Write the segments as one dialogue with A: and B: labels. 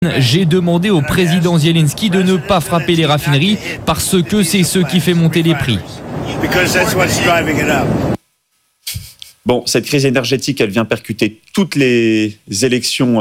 A: J'ai demandé au président Zelensky de ne pas frapper les raffineries parce que c'est ce qui fait monter les prix.
B: Bon, cette crise énergétique, elle vient percuter toutes les élections,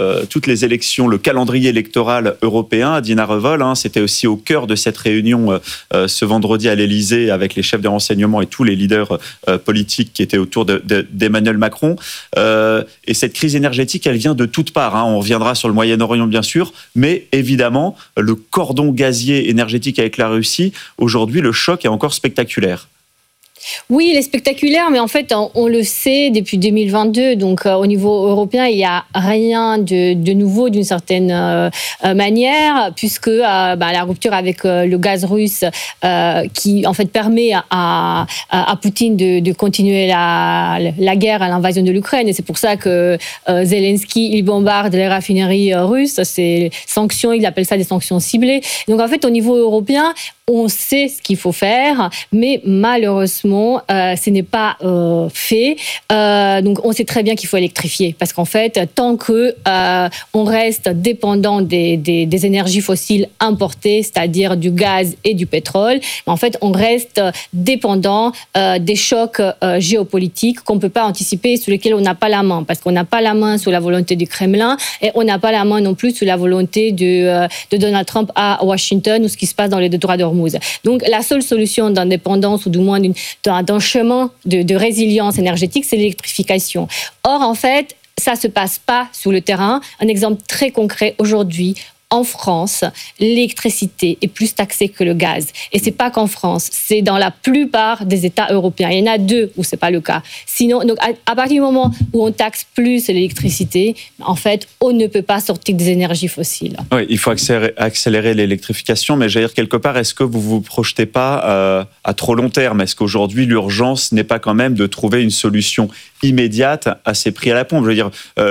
B: le calendrier électoral européen. Dina Revol, c'était aussi au cœur de cette réunion ce vendredi à l'Élysée avec les chefs des renseignements et tous les leaders politiques qui étaient autour d'Emmanuel Macron. Et cette crise énergétique, elle vient de toutes parts. On reviendra sur le Moyen-Orient, bien sûr, mais évidemment, le cordon gazier énergétique avec la Russie, aujourd'hui, le choc est encore spectaculaire.
C: Oui, il est spectaculaire, mais en fait, on le sait depuis 2022. Donc, au niveau européen, il n'y a rien de nouveau d'une certaine manière, puisque la rupture avec le gaz russe, qui en fait permet à Poutine de continuer la guerre, à l'invasion de l'Ukraine. Et c'est pour ça que Zelensky, il bombarde les raffineries russes. C'est sanctions, il appelle ça des sanctions ciblées. Donc, en fait, au niveau européen, on sait ce qu'il faut faire, mais malheureusement, ce n'est pas fait. Donc, on sait très bien qu'il faut électrifier, parce qu'en fait, tant que on reste dépendant des énergies fossiles importées, c'est-à-dire du gaz et du pétrole, en fait, on reste dépendant des chocs géopolitiques qu'on ne peut pas anticiper, sur lesquels on n'a pas la main, parce qu'on n'a pas la main sur la volonté du Kremlin et on n'a pas la main non plus sur la volonté de Donald Trump à Washington ou ce qui se passe dans les détroits d'Ormuz. Donc, la seule solution d'indépendance, ou du moins d'un chemin de résilience énergétique, c'est l'électrification. Or, en fait, ça ne se passe pas sur le terrain. Un exemple très concret, aujourd'hui, en France, l'électricité est plus taxée que le gaz. Et c'est pas qu'en France, c'est dans la plupart des États européens. Il y en a 2 où c'est pas le cas. Sinon, donc à partir du moment où on taxe plus l'électricité, en fait, on ne peut pas sortir des énergies fossiles.
B: Oui, il faut accélérer l'électrification, mais j'allais dire quelque part, est-ce que vous vous projetez pas à trop long terme ? Est-ce qu'aujourd'hui, l'urgence n'est pas quand même de trouver une solution immédiate à ces prix à la pompe ? Je veux dire,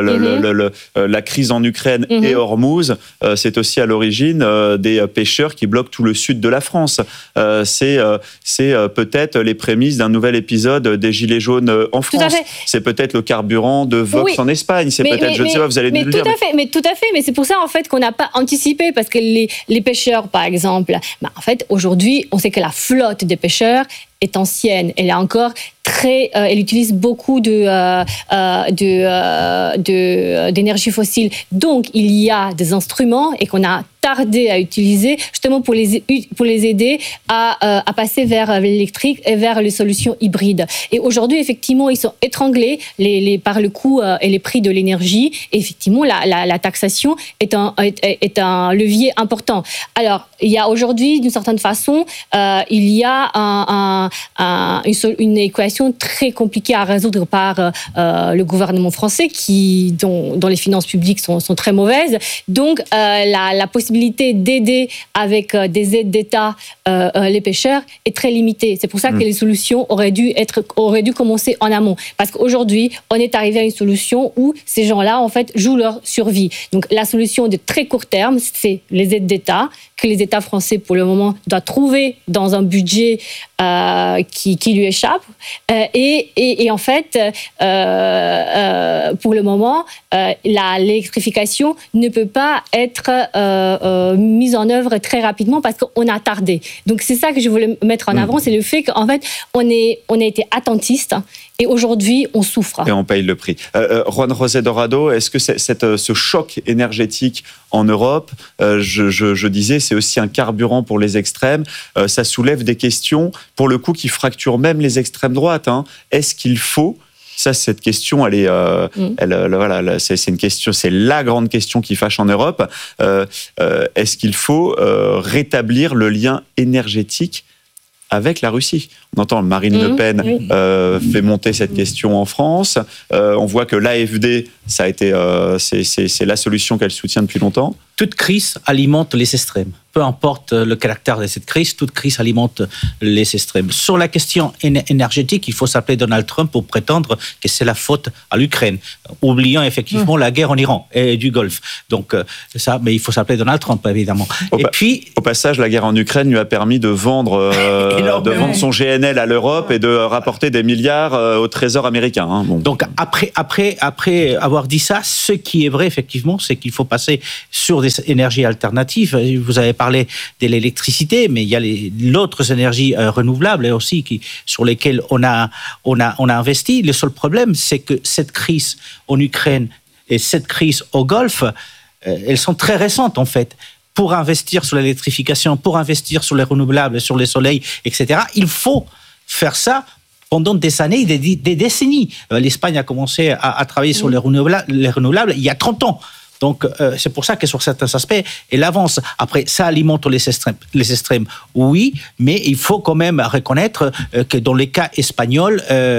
B: la crise en Ukraine et Ormuz, c'est aussi à l'origine des pêcheurs qui bloquent tout le sud de la France. C'est peut-être les prémices d'un nouvel épisode des Gilets jaunes en France. C'est peut-être le carburant de Vox en Espagne. C'est peut-être, je ne sais pas, vous allez nous le dire.
C: Tout à fait, mais c'est pour ça en fait qu'on n'a pas anticipé, parce que les pêcheurs, par exemple, en fait, aujourd'hui, on sait que la flotte des pêcheurs est ancienne. Elle est encore elle utilise beaucoup d'énergie fossile. Donc, il y a des instruments et qu'on a tardé à utiliser justement pour les aider à passer vers l'électrique et vers les solutions hybrides. Et aujourd'hui, effectivement, ils sont étranglés par le coût et les prix de l'énergie. Et effectivement, la taxation est un levier important. Alors, il y a aujourd'hui, d'une certaine façon, il y a une équation très compliquée à résoudre par le gouvernement français dont les finances publiques sont très mauvaises. Donc, la possibilité d'aider avec des aides d'État les pêcheurs est très limitée. C'est pour ça que les solutions auraient dû commencer en amont. Parce qu'aujourd'hui, on est arrivé à une solution où ces gens-là, en fait, jouent leur survie. Donc, la solution de très court terme, c'est les aides d'État que les États français, pour le moment, doivent trouver dans un budget qui lui échappe. Et en fait, pour le moment, l'électrification ne peut pas être mise en œuvre très rapidement parce qu'on a tardé. Donc, c'est ça que je voulais mettre en avant, c'est le fait qu'en fait, on a été attentiste et aujourd'hui, on souffre.
B: Et on paye le prix. Juan José Dorado, est-ce que ce choc énergétique en Europe, je disais, c'est aussi un carburant pour les extrêmes. Ça soulève des questions, pour le coup, qui fracturent même les extrêmes droites. Est-ce qu'il faut... Ça, cette question, voilà, c'est une question, c'est la grande question qui fâche en Europe. Est-ce qu'il faut rétablir le lien énergétique avec la Russie? On entend Marine Le Pen fait monter cette question en France. On voit que l'AfD, ça a été, c'est la solution qu'elle soutient depuis longtemps.
D: Toute crise alimente les extrêmes. Peu importe le caractère de cette crise, toute crise alimente les extrêmes. Sur la question énergétique, il faut s'appeler Donald Trump pour prétendre que c'est la faute à l'Ukraine, oubliant effectivement la guerre en Iran et du Golfe. Donc ça, mais il faut s'appeler Donald Trump évidemment.
B: Au passage, la guerre en Ukraine lui a permis de vendre son GNL à l'Europe et de rapporter des milliards au Trésor américain. Bon.
D: Donc après avoir dit ça, ce qui est vrai effectivement, c'est qu'il faut passer sur des énergies alternatives. Vous avez parlé de l'électricité, mais il y a d'autres énergies renouvelables aussi sur lesquelles on a investi. Le seul problème, c'est que cette crise en Ukraine et cette crise au Golfe, elles sont très récentes en fait. Pour investir sur l'électrification, pour investir sur les renouvelables, sur les soleils, etc., il faut faire ça pendant des années, des décennies. L'Espagne a commencé à travailler sur les renouvelables il y a 30 ans. Donc, c'est pour ça que sur certains aspects, elle avance. Après, ça alimente les extrêmes, oui, mais il faut quand même reconnaître que dans les cas espagnols,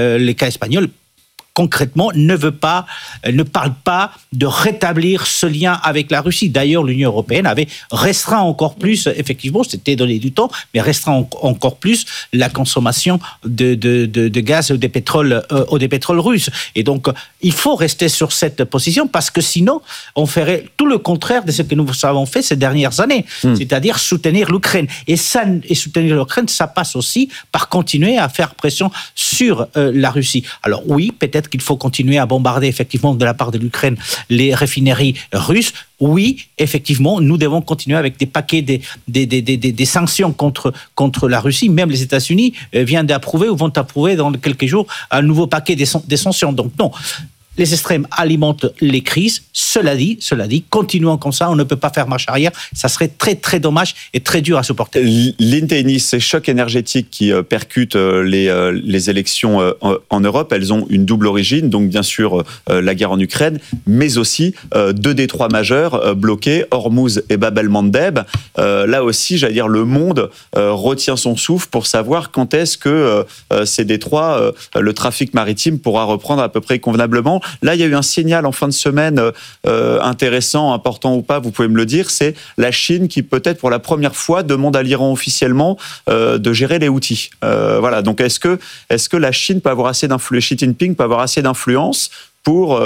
D: concrètement, ne parle pas de rétablir ce lien avec la Russie. D'ailleurs, l'Union européenne avait restreint encore plus, effectivement, c'était donné du temps, mais restreint encore plus la consommation de gaz ou des pétroles russes. Et donc, il faut rester sur cette position parce que sinon, on ferait tout le contraire de ce que nous avons fait ces dernières années, c'est-à-dire soutenir l'Ukraine. Et soutenir l'Ukraine, ça passe aussi par continuer à faire pression sur la Russie. Alors oui, peut-être qu'il faut continuer à bombarder effectivement de la part de l'Ukraine les raffineries russes. Oui, effectivement, nous devons continuer avec des paquets des sanctions contre la Russie. Même les États-Unis viennent d'approuver ou vont approuver dans quelques jours un nouveau paquet des sanctions. Donc non. Les extrêmes alimentent les crises. Cela dit, continuons comme ça, on ne peut pas faire marche arrière. Ça serait très, très dommage et très dur à supporter.
B: Lynn Teiniss, ces chocs énergétiques qui percutent les élections en Europe, elles ont une double origine. Donc, bien sûr, la guerre en Ukraine, mais aussi deux détroits majeurs bloqués, Hormuz et Bab el-Mandeb. Là aussi, j'allais dire, le monde retient son souffle pour savoir quand est-ce que ces détroits, le trafic maritime pourra reprendre à peu près convenablement. Là, il y a eu un signal en fin de semaine intéressant, important ou pas, vous pouvez me le dire, c'est la Chine qui, peut-être pour la première fois, demande à l'Iran officiellement de gérer les Houthis. Voilà. Donc, est-ce que la Chine peut avoir assez d'influence, Xi Jinping peut avoir assez d'influence pour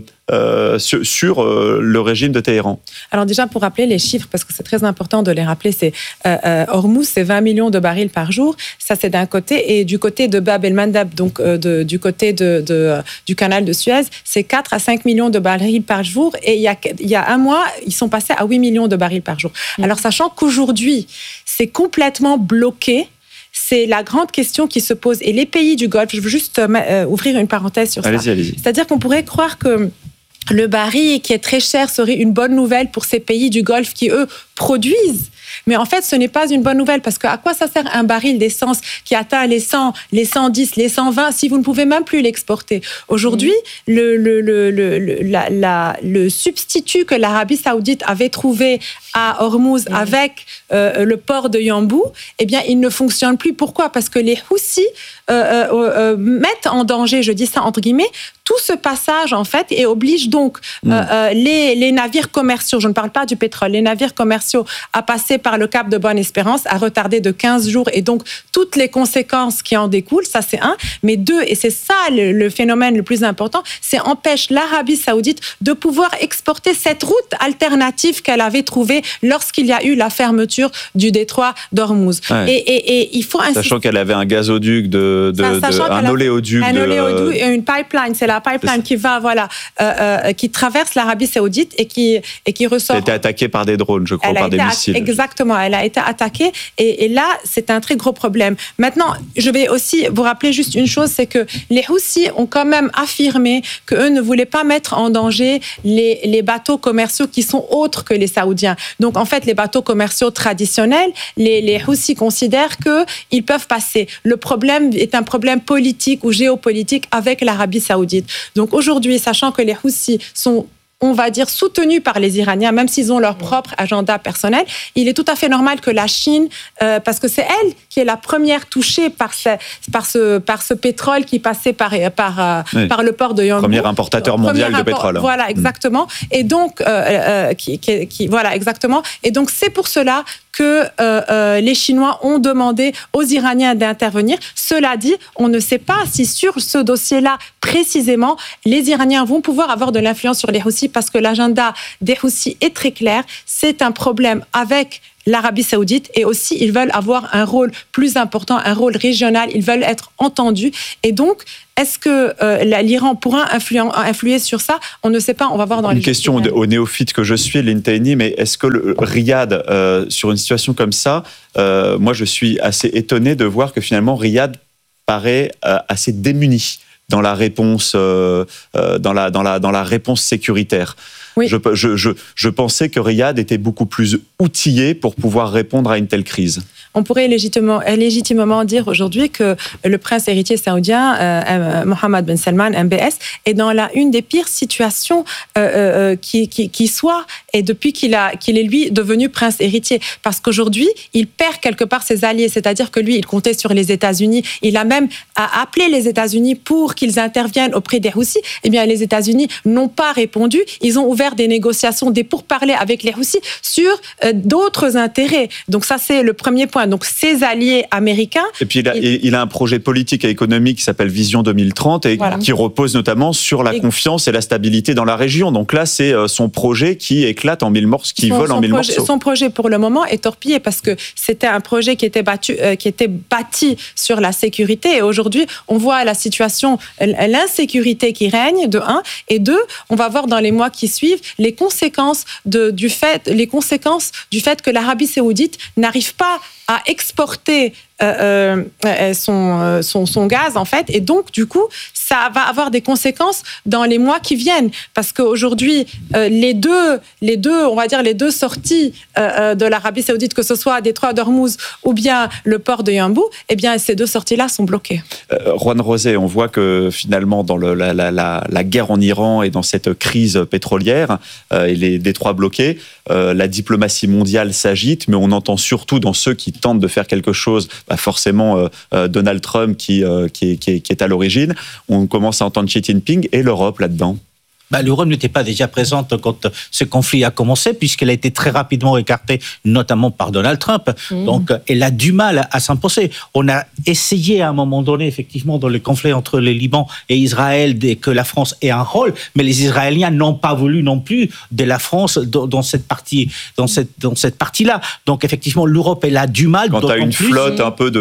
B: sur le régime de Téhéran?
E: Alors déjà, pour rappeler les chiffres, parce que c'est très important de les rappeler, c'est Hormuz, c'est 20 millions de barils par jour. Ça, c'est d'un côté. Et du côté de Bab el-Mandeb, donc du côté du canal de Suez, c'est 4 à 5 millions de barils par jour. Et il y a un mois, ils sont passés à 8 millions de barils par jour. Alors, sachant qu'aujourd'hui, c'est complètement bloqué, c'est la grande question qui se pose. Et les pays du Golfe, je veux juste ouvrir une parenthèse sur ça.
B: Allez-y.
E: C'est-à-dire qu'on pourrait croire que le baril qui est très cher serait une bonne nouvelle pour ces pays du Golfe qui, eux, produisent. Mais en fait, ce n'est pas une bonne nouvelle parce qu'à quoi ça sert un baril d'essence qui atteint les 100, les 110, les 120 si vous ne pouvez même plus l'exporter? Aujourd'hui, le substitut que l'Arabie Saoudite avait trouvé à Hormuz avec le port de Yanbu, eh bien, il ne fonctionne plus. Pourquoi? Parce que les Houthis mettent en danger, je dis ça entre guillemets, tout ce passage en fait et oblige donc les navires commerciaux, je ne parle pas du pétrole, les navires commerciaux à passer par le cap de Bonne-Espérance, à retarder de 15 jours et donc toutes les conséquences qui en découlent, ça c'est un. Mais deux, et c'est ça le phénomène le plus important, c'est empêche l'Arabie Saoudite de pouvoir exporter cette route alternative qu'elle avait trouvée lorsqu'il y a eu la fermeture du détroit d'Hormuz.
B: Ouais.
E: Et il faut insister.
B: Sachant qu'elle avait un gazoduc un oléoduc.
E: Un oléoduc et une pipeline. C'est la pipeline qui va, qui traverse l'Arabie Saoudite et qui ressort.
B: Elle a été attaquée par des drones, je crois, par des missiles.
E: Exactement, elle a été attaquée et là, c'est un très gros problème. Maintenant, je vais aussi vous rappeler juste une chose, c'est que les Houthis ont quand même affirmé qu'eux ne voulaient pas mettre en danger les bateaux commerciaux qui sont autres que les Saoudiens. Donc, en fait, les bateaux commerciaux traditionnels, les Houthis considèrent qu'ils peuvent passer. Le problème est un problème politique ou géopolitique avec l'Arabie Saoudite. Donc, aujourd'hui, sachant que les Houthis sont, on va dire, soutenus par les Iraniens, même s'ils ont leur propre agenda personnel, il est tout à fait normal que la Chine, parce que c'est elle qui est la première touchée par ce pétrole qui passait par le port de Yanbu.
B: Premier importateur mondial de pétrole.
E: Voilà, exactement. Et donc, voilà, exactement. Et donc, c'est pour cela que les Chinois ont demandé aux Iraniens d'intervenir. Cela dit, on ne sait pas si sur ce dossier-là, précisément, les Iraniens vont pouvoir avoir de l'influence sur les Houthis parce que l'agenda des Houthis est très clair. C'est un problème avec l'Arabie Saoudite et aussi ils veulent avoir un rôle plus important, un rôle régional, ils veulent être entendus. Et donc, est-ce que l'Iran pourra influer sur ça? On ne sait pas, on va voir dans les...
B: Une question au néophyte que je suis, Lynn Taini, mais est-ce que le Riyad, sur une situation comme ça, moi je suis assez étonné de voir que finalement Riyad paraît assez démuni dans la réponse, dans la réponse sécuritaire. Oui. Je pensais que Riyad était beaucoup plus outillé pour pouvoir répondre à une telle crise.
E: On pourrait légitimement dire aujourd'hui que le prince héritier saoudien, Mohammed Ben Salman, MBS, est dans une des pires situations qui soit, et depuis qu'il est lui devenu prince héritier. Parce qu'aujourd'hui, il perd quelque part ses alliés, c'est-à-dire que lui, il comptait sur les États-Unis. Il a même appelé les États-Unis pour qu'ils interviennent auprès des Houthis. Eh bien, les États-Unis n'ont pas répondu. Ils ont ouvert des négociations, des pourparlers avec les Houthis sur d'autres intérêts. Donc ça, c'est le premier point. Donc ses alliés américains...
B: Et puis il a un projet politique et économique qui s'appelle Vision 2030 et qui repose notamment sur la confiance et la stabilité dans la région. Donc là, c'est son projet qui éclate en mille morceaux, qui vole en mille morceaux.
E: Son projet, pour le moment, est torpillé parce que c'était un projet qui était bâti sur la sécurité. Et aujourd'hui, on voit la situation, l'insécurité qui règne, de 1. Et 2, on va voir dans les mois qui suivent les conséquences du fait que l'Arabie Saoudite n'arrive pas à exporter son gaz, en fait. Et donc, du coup, ça va avoir des conséquences dans les mois qui viennent. Parce qu'aujourd'hui, les deux sorties de l'Arabie Saoudite, que ce soit détroit d'Ormuz ou bien le port de Yanbu, eh bien, ces deux sorties-là sont bloquées.
B: Juan Rosé, on voit que finalement, dans la guerre en Iran et dans cette crise pétrolière et les détroits bloqués, la diplomatie mondiale s'agite, mais on entend surtout dans ceux qui tentent de faire quelque chose, forcément Donald Trump qui est à l'origine. On commence à entendre Xi Jinping et l'Europe là-dedans.
D: L'Europe n'était pas déjà présente quand ce conflit a commencé, puisqu'elle a été très rapidement écartée, notamment par Donald Trump. Donc, elle a du mal à s'imposer. On a essayé à un moment donné, effectivement, dans le conflit entre le Liban et Israël, que la France ait un rôle, mais les Israéliens n'ont pas voulu non plus de la France dans cette partie-là. Donc, effectivement, l'Europe, elle a du mal.
B: Quand tu as une flotte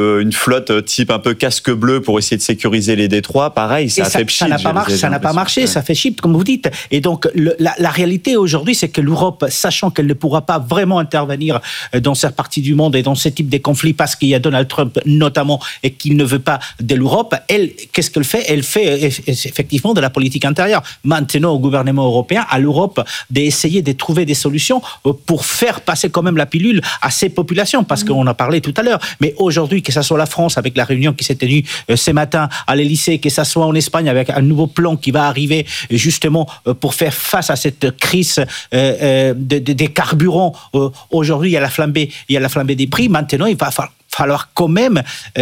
B: type un peu casque bleu pour essayer de sécuriser les détroits, pareil, ça a fait pchit.
D: Ça n'a pas marché, ça fait chip, comme vous dites. Et donc, la réalité aujourd'hui, c'est que l'Europe, sachant qu'elle ne pourra pas vraiment intervenir dans cette partie du monde et dans ce type de conflits, parce qu'il y a Donald Trump notamment, et qu'il ne veut pas de l'Europe, qu'est-ce qu'elle fait? Elle fait effectivement de la politique intérieure. Maintenant, au gouvernement européen, à l'Europe, d'essayer de trouver des solutions pour faire passer quand même la pilule à ces populations, parce qu'on a parlé tout à l'heure. Mais aujourd'hui, que ce soit la France, avec la réunion qui s'est tenue ce matin à l'Élysée, que ce soit en Espagne, avec un nouveau plan qui va arriver justement pour faire face à cette crise des carburants. Aujourd'hui, il y a la flambée des prix. Maintenant, il va falloir quand même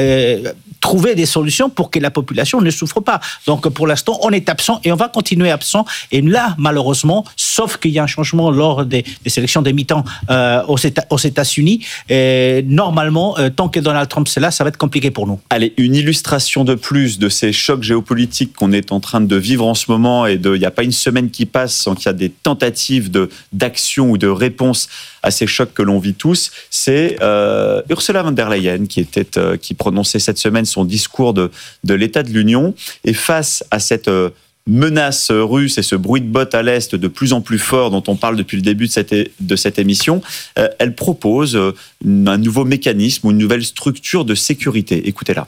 D: trouver des solutions pour que la population ne souffre pas. Donc, pour l'instant, on est absent et on va continuer absent. Et là, malheureusement, sauf qu'il y a un changement lors des élections des mi-temps aux États-Unis, normalement, tant que Donald Trump c'est là, ça va être compliqué pour nous.
B: Allez, une illustration de plus de ces chocs géopolitiques qu'on est en train de vivre en ce moment, et il n'y a pas une semaine qui passe sans qu'il y a des tentatives d'action ou de réponse à ces chocs que l'on vit tous, c'est Ursula von der Leyen qui prononçait cette semaine son discours de l'état de l'Union, et face à cette menace russe et ce bruit de bottes à l'Est de plus en plus fort dont on parle depuis le début de cette émission, elle propose un nouveau mécanisme ou une nouvelle structure de sécurité. Écoutez-la.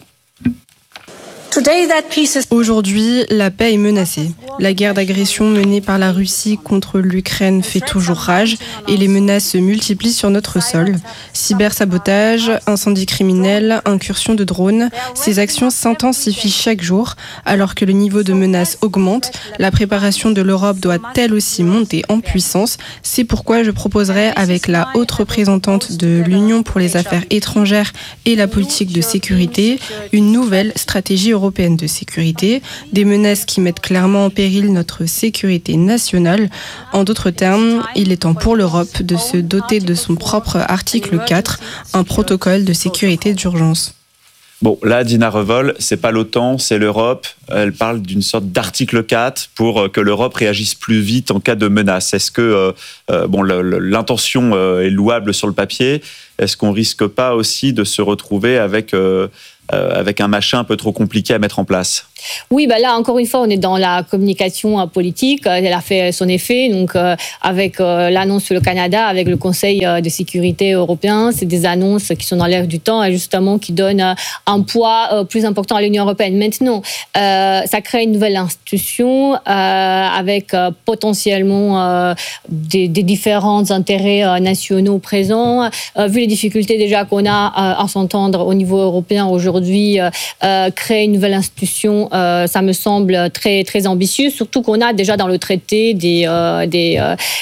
F: Aujourd'hui, la paix est menacée. La guerre d'agression menée par la Russie contre l'Ukraine fait toujours rage et les menaces se multiplient sur notre sol. Cybersabotage, incendies criminels, incursions de drones, ces actions s'intensifient chaque jour. Alors que le niveau de menace augmente, la préparation de l'Europe doit elle aussi monter en puissance. C'est pourquoi je proposerai avec la haute représentante de l'Union pour les affaires étrangères et la politique de sécurité une nouvelle stratégie européenne de sécurité, des menaces qui mettent clairement en péril notre sécurité nationale. En d'autres termes, il est temps pour l'Europe de se doter de son propre article 4, un protocole de sécurité d'urgence.
B: Bon, là, Dina Revol, c'est pas l'OTAN, c'est l'Europe. Elle parle d'une sorte d'article 4 pour que l'Europe réagisse plus vite en cas de menace. Est-ce que, l'intention est louable sur le papier, est-ce qu'on risque pas aussi de se retrouver avec un machin un peu trop compliqué à mettre en place?
C: Oui, là, encore une fois, on est dans la communication politique. Elle a fait son effet. Donc, avec l'annonce sur le Canada, avec le Conseil de sécurité européen, c'est des annonces qui sont dans l'air du temps et justement qui donnent un poids plus important à l'Union européenne. Maintenant, ça crée une nouvelle institution avec potentiellement des différents intérêts nationaux présents. Vu les difficultés déjà qu'on a à s'entendre au niveau européen aujourd'hui, créer une nouvelle institution, ça me semble très, très ambitieux, surtout qu'on a déjà dans le traité des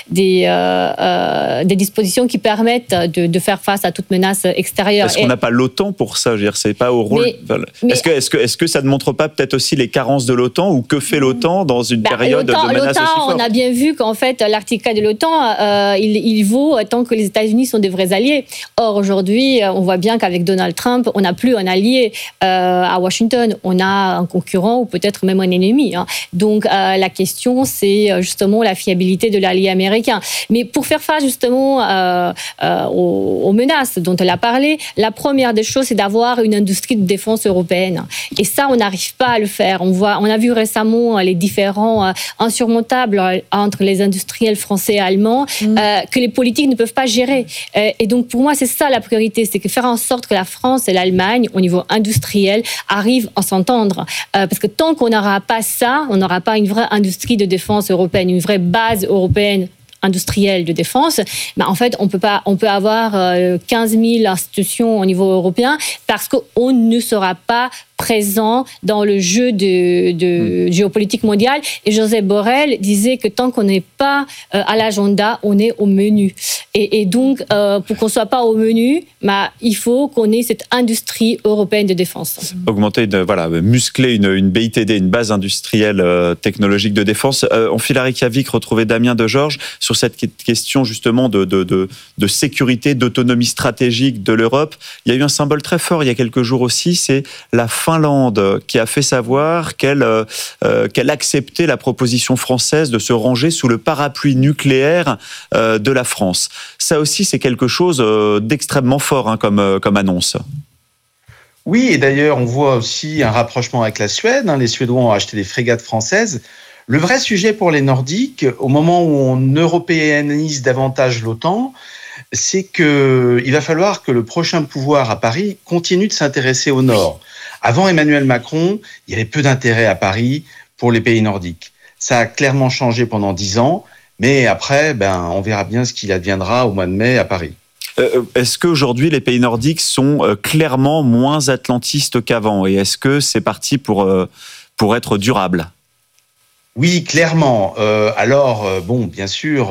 C: dispositions qui permettent de faire face à toute menace extérieure.
B: Est-ce qu'on n'a pas l'OTAN pour ça? Je veux dire, c'est pas au rôle. Est-ce que ça ne montre pas peut-être aussi les carences de l'OTAN, ou que fait l'OTAN dans une période de menace aussi forte?
C: On a bien vu qu'en fait, l'article 4 de l'OTAN, il vaut tant que les États-Unis sont des vrais alliés. Or, aujourd'hui, on voit bien qu'avec Donald Trump, on n'a plus un allié à Washington. On a un concurrent ou peut-être même un ennemi. Donc, la question, c'est justement la fiabilité de l'allié américain. Mais pour faire face justement aux menaces dont elle a parlé, la première des choses, c'est d'avoir une industrie de défense européenne. Et ça, on n'arrive pas à le faire. On a vu récemment les différents insurmontables entre les industriels français et allemands que les politiques ne peuvent pas gérer. Et donc, pour moi, c'est ça la priorité, c'est que faire en sorte que la France et l'Allemagne, au niveau industriel, arrivent à s'entendre. Parce que tant qu'on n'aura pas ça, on n'aura pas une vraie industrie de défense européenne, une vraie base européenne industrielle de défense, en fait, on peut avoir 15 000 institutions au niveau européen parce qu'on ne sera pas présent dans le jeu de géopolitique mondiale. Et Josep Borrell disait que tant qu'on n'est pas à l'agenda, on est au menu. Et donc, pour qu'on ne soit pas au menu, il faut qu'on ait cette industrie européenne de défense.
B: Augmenter, muscler une BITD, une base industrielle technologique de défense. On file à Reykjavik, retrouver Damien Degeorges sur cette question justement de sécurité, d'autonomie stratégique de l'Europe. Il y a eu un symbole très fort il y a quelques jours aussi, c'est la Finlande qui a fait savoir qu'elle acceptait la proposition française de se ranger sous le parapluie nucléaire de la France. Ça aussi, c'est quelque chose d'extrêmement fort comme annonce.
G: Oui, et d'ailleurs, on voit aussi un rapprochement avec la Suède. Les Suédois ont acheté des frégates françaises. Le vrai sujet pour les Nordiques, au moment où on européanise davantage l'OTAN, c'est qu'il va falloir que le prochain pouvoir à Paris continue de s'intéresser au Nord. Avant Emmanuel Macron, il y avait peu d'intérêt à Paris pour les pays nordiques. Ça a clairement changé pendant 10 ans, mais après, on verra bien ce qu'il adviendra au mois de mai à Paris.
B: Est-ce qu'aujourd'hui, les pays nordiques sont clairement moins atlantistes qu'avant? Et est-ce que c'est parti pour être durable?
G: Oui, clairement. Bien sûr,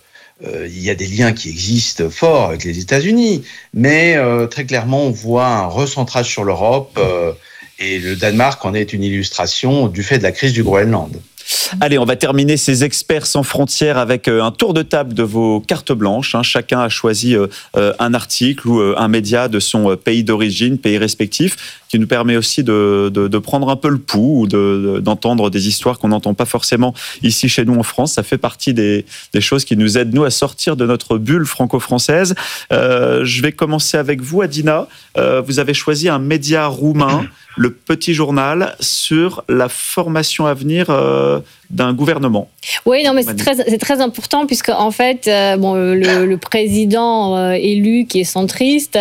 G: il y a des liens qui existent forts avec les États-Unis, mais très clairement, on voit un recentrage sur l'Europe et le Danemark en est une illustration du fait de la crise du Groenland.
B: Allez, on va terminer ces experts sans frontières avec un tour de table de vos cartes blanches. Chacun a choisi un article ou un média de son pays d'origine, pays respectif, qui nous permet aussi de prendre un peu le pouls ou d'entendre des histoires qu'on n'entend pas forcément ici chez nous en France. Ça fait partie des choses qui nous aident, nous, à sortir de notre bulle franco-française. Je vais commencer avec vous, Adina. Vous avez choisi un média roumain, le Petit Journal, sur la formation à venir d'un gouvernement.
C: Oui, non, mais c'est très important puisque en fait, le président élu qui est centriste,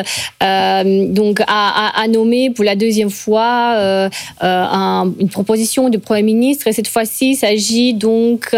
C: donc a nommé pour la deuxième fois une proposition du Premier ministre, et cette fois-ci, il s'agit donc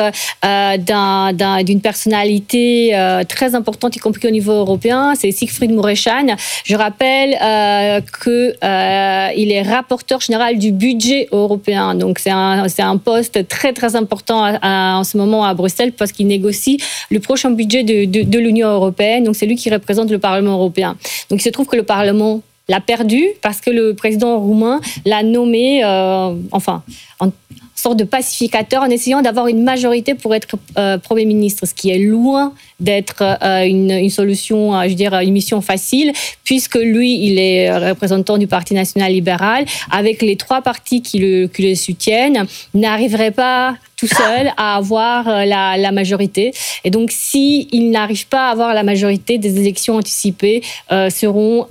C: d'une personnalité très importante, y compris au niveau européen. C'est Siegfried Mureșan. Je rappelle qu'il est rapporteur général du budget européen. Donc c'est un poste très très important en ce moment à Bruxelles parce qu'il négocie le prochain budget de l'Union européenne. Donc c'est lui qui représente le Parlement européen. Donc il se trouve que le Parlement l'a perdu parce que le président roumain l'a nommé, sorte de pacificateur en essayant d'avoir une majorité pour être Premier ministre, ce qui est loin d'être une solution, je veux dire, une mission facile, puisque lui, il est représentant du Parti national libéral, avec les 3 partis qui le soutiennent, n'arriverait pas tout seul à avoir la majorité. Et donc, s'il n'arrive pas à avoir la majorité, des élections anticipées seront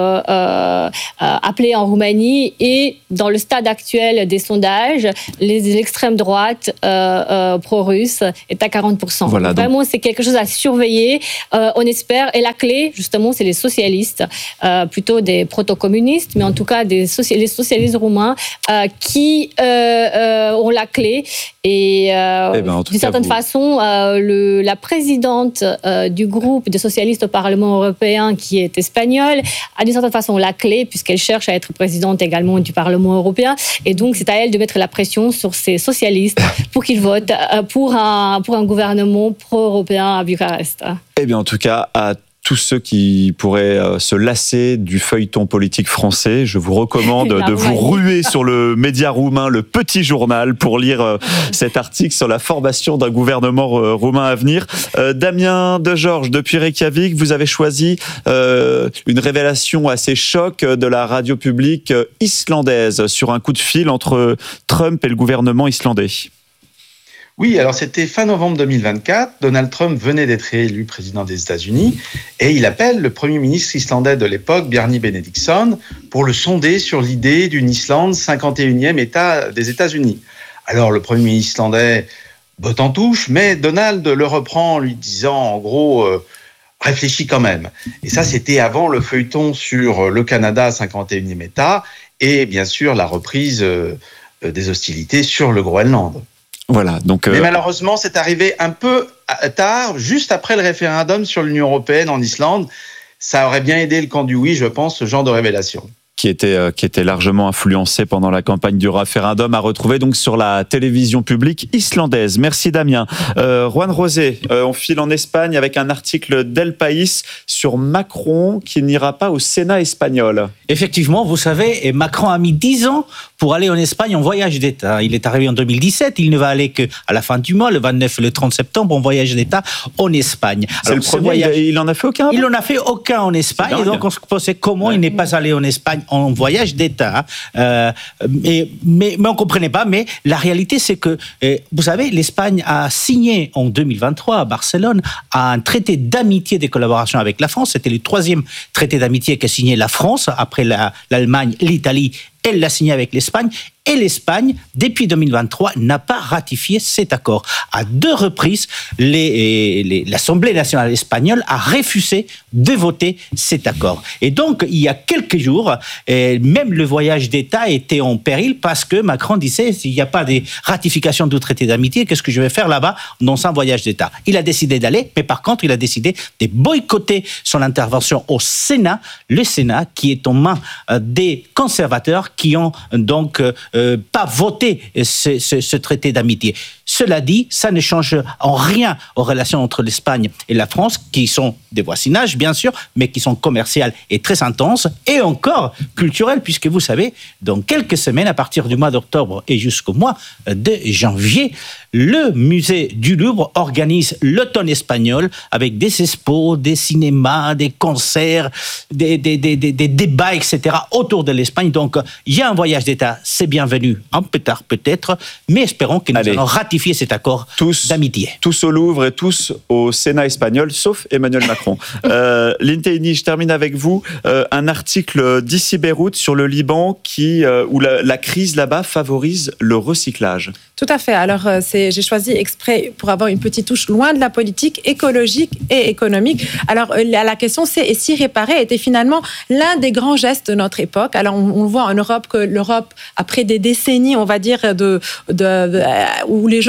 C: appelées en Roumanie. Et dans le stade actuel des sondages, l'extrême droite pro-russe est à 40%.
B: Voilà, donc
C: vraiment, c'est quelque chose à surveiller, on espère. Et la clé, justement, c'est les socialistes, plutôt des proto-communistes, mais en tout cas les socialistes roumains qui ont la clé. Et d'une certaine façon, la présidente du groupe des socialistes au Parlement européen, qui est espagnole, a d'une certaine façon la clé, puisqu'elle cherche à être présidente également du Parlement européen. Et donc, c'est à elle de mettre la pression sur ces socialistes pour qu'ils votent pour un gouvernement pro-européen à Bucarest.
B: Eh bien, en tout cas, à tous ceux qui pourraient se lasser du feuilleton politique français, je vous recommande de vous ruer sur le média roumain, le Petit Journal, pour lire cet article sur la formation d'un gouvernement roumain à venir. Damien Degeorges, depuis Reykjavik, vous avez choisi une révélation assez choc de la radio publique islandaise sur un coup de fil entre Trump et le gouvernement islandais.
G: Oui, alors c'était fin novembre 2024. Donald Trump venait d'être élu président des États-Unis et il appelle le Premier ministre islandais de l'époque, Bjarni Benediktsson, pour le sonder sur l'idée d'une Islande 51e État des États-Unis. Alors le Premier ministre islandais botte en touche, mais Donald le reprend en lui disant en gros réfléchis quand même. Et ça, c'était avant le feuilleton sur le Canada 51e État et bien sûr la reprise des hostilités sur le Groenland.
B: Voilà, donc
G: mais malheureusement, c'est arrivé un peu tard, juste après le référendum sur l'Union européenne en Islande. Ça aurait bien aidé le camp du oui, je pense, ce genre de révélation.
B: Qui était largement influencé pendant la campagne du référendum, à retrouver donc sur la télévision publique islandaise. Merci Damien. Juan José, on file en Espagne avec un article d'El País sur Macron qui n'ira pas au Sénat espagnol.
D: Effectivement, vous savez, Macron a mis 10 ans pour aller en Espagne en voyage d'État. Il est arrivé en 2017, il ne va aller qu'à la fin du mois, le 29 et le 30 septembre, en voyage d'État en Espagne.
B: C'est le premier, voyage... il en a fait aucun?
D: Il n'en a fait aucun en Espagne, et donc on se posait comment il n'est pas allé en Espagne en voyage d'État. Mais on ne comprenait pas, mais la réalité c'est que, vous savez, l'Espagne a signé en 2023 à Barcelone un traité d'amitié et de collaboration avec la France. C'était le 3e traité d'amitié qu'a signé la France, après l'Allemagne, l'Italie. Elle l'a signé avec l'Espagne. Et l'Espagne, depuis 2023, n'a pas ratifié cet accord. À 2 reprises, l'Assemblée nationale espagnole a refusé de voter cet accord. Et donc, il y a quelques jours, même le voyage d'État était en péril parce que Macron disait, s'il n'y a pas de ratification du traité d'amitié, qu'est-ce que je vais faire là-bas dans un voyage d'État? Il a décidé d'aller, mais par contre, il a décidé de boycotter son intervention au Sénat, le Sénat qui est en main des conservateurs qui ont donc pas voté ce traité d'amitié. Cela dit, ça ne change en rien aux relations entre l'Espagne et la France, qui sont des voisinages, bien sûr, mais qui sont commerciales et très intenses, et encore culturelles, puisque vous savez, dans quelques semaines, à partir du mois d'octobre et jusqu'au mois de janvier, le musée du Louvre organise l'automne espagnol avec des expos, des cinémas, des concerts, des débats, etc. autour de l'Espagne. Donc, il y a un voyage d'État, c'est bienvenu, un peu tard peut-être, mais espérons que nous allons ratifier cet accord d'amitié.
B: Tous au Louvre et tous au Sénat espagnol, sauf Emmanuel Macron. Linteini, je termine avec vous. Un article d'Ici Beyrouth sur le Liban où la crise là-bas favorise le recyclage.
E: Tout à fait. Alors, j'ai choisi exprès pour avoir une petite touche loin de la politique écologique et économique. Alors, la question c'est, et si réparer était finalement l'un des grands gestes de notre époque. Alors, on voit en Europe que l'Europe, après des décennies, on va dire, où les gens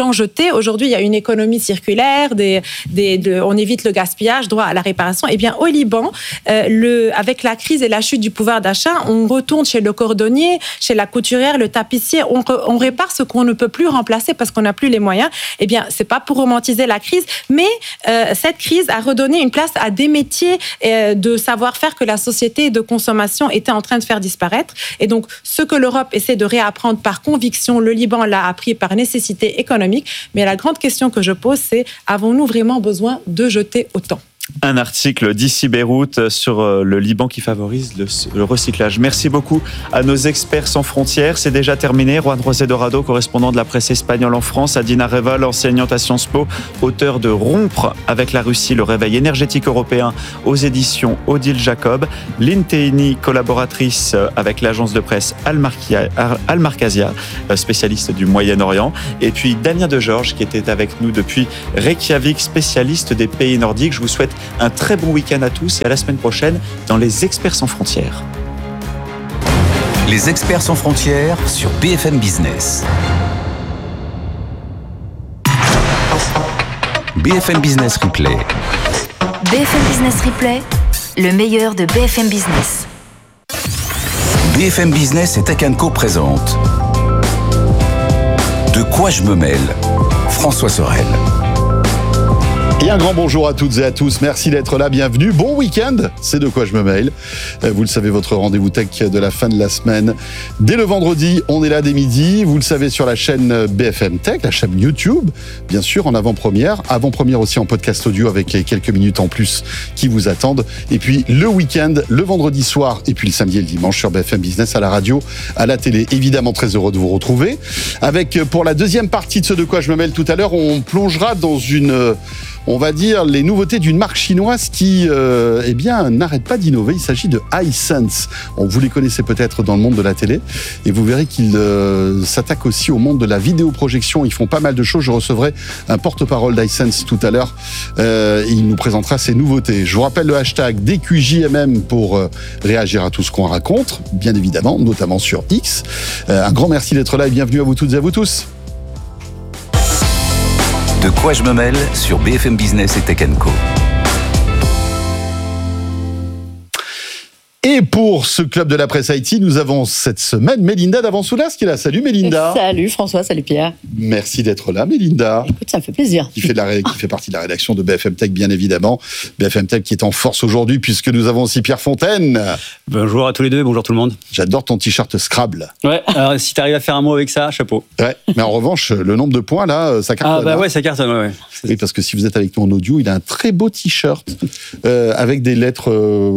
E: sans jeter. Aujourd'hui, il y a une économie circulaire, on évite le gaspillage, droit à la réparation. Eh bien, au Liban, avec la crise et la chute du pouvoir d'achat, on retourne chez le cordonnier, chez la couturière, le tapissier, on répare ce qu'on ne peut plus remplacer parce qu'on n'a plus les moyens. Eh bien, c'est pas pour romantiser la crise, mais cette crise a redonné une place à des métiers de savoir-faire que la société de consommation était en train de faire disparaître. Et donc, ce que l'Europe essaie de réapprendre par conviction, le Liban l'a appris par nécessité économique. Mais la grande question que je pose, c'est avons-nous vraiment besoin de jeter autant ?
B: Un article d'ici Beyrouth sur le Liban qui favorise le recyclage. Merci beaucoup à nos experts sans frontières. C'est déjà terminé. Juan José Dorado, correspondant de la presse espagnole en France. Adina Reval, enseignante à Sciences Po, auteur de Rompre avec la Russie, le réveil énergétique européen aux éditions Odile Jacob. Lynn Teini, collaboratrice avec l'agence de presse Al-Markazia, spécialiste du Moyen-Orient. Et puis Damien Degeorges qui était avec nous depuis Reykjavik, spécialiste des pays nordiques. Je vous souhaite un très bon week-end à tous et à la semaine prochaine dans Les Experts sans frontières.
H: Les Experts sans frontières sur BFM Business. BFM Business Replay.
I: BFM Business Replay, le meilleur de BFM Business.
H: BFM Business et Tech & Co présente De quoi je me mêle ? François Sorel.
J: Et un grand bonjour à toutes et à tous. Merci d'être là. Bienvenue. Bon week-end. C'est De quoi je me mêle. Vous le savez, votre rendez-vous tech de la fin de la semaine. Dès le vendredi, on est là dès midi. Vous le savez, sur la chaîne BFM Tech, la chaîne YouTube, bien sûr, en avant-première. Avant-première aussi en podcast audio avec quelques minutes en plus qui vous attendent. Et puis le week-end, le vendredi soir et puis le samedi et le dimanche sur BFM Business, à la radio, à la télé. Évidemment, très heureux de vous retrouver. Avec, pour la deuxième partie de ce De quoi je me mêle tout à l'heure, on plongera dans on va dire, les nouveautés d'une marque chinoise qui n'arrête pas d'innover. Il s'agit de Hisense. Vous les connaissez peut-être dans le monde de la télé. Et vous verrez qu'ils s'attaquent aussi au monde de la vidéoprojection. Ils font pas mal de choses. Je recevrai un porte-parole d'Hisense tout à l'heure. Il nous présentera ses nouveautés. Je vous rappelle le hashtag DQJMM pour réagir à tout ce qu'on raconte, bien évidemment, notamment sur X. Un grand merci d'être là et bienvenue à vous toutes et à vous tous.
H: De quoi je me mêle sur BFM Business et Tech & Co.
J: Et pour ce club de la presse IT, nous avons cette semaine Mélinda Davansoulas qui est là. Salut Mélinda.
K: Salut François, salut Pierre.
J: Merci d'être là Mélinda.
K: Écoute, ça me fait plaisir.
J: Qui fait partie de la rédaction de BFM Tech, bien évidemment. BFM Tech qui est en force aujourd'hui puisque nous avons aussi Pierre Fontaine.
L: Bonjour à tous les deux, bonjour tout le monde.
J: J'adore ton t-shirt Scrabble.
L: Ouais, alors si t'arrives à faire un mot avec ça, chapeau.
J: Ouais, mais en revanche, le nombre de points là, ça cartonne.
L: Ah bah ouais, ça cartonne, ouais.
J: Oui, parce que si vous êtes avec nous en audio, il a un très beau t-shirt avec des lettres,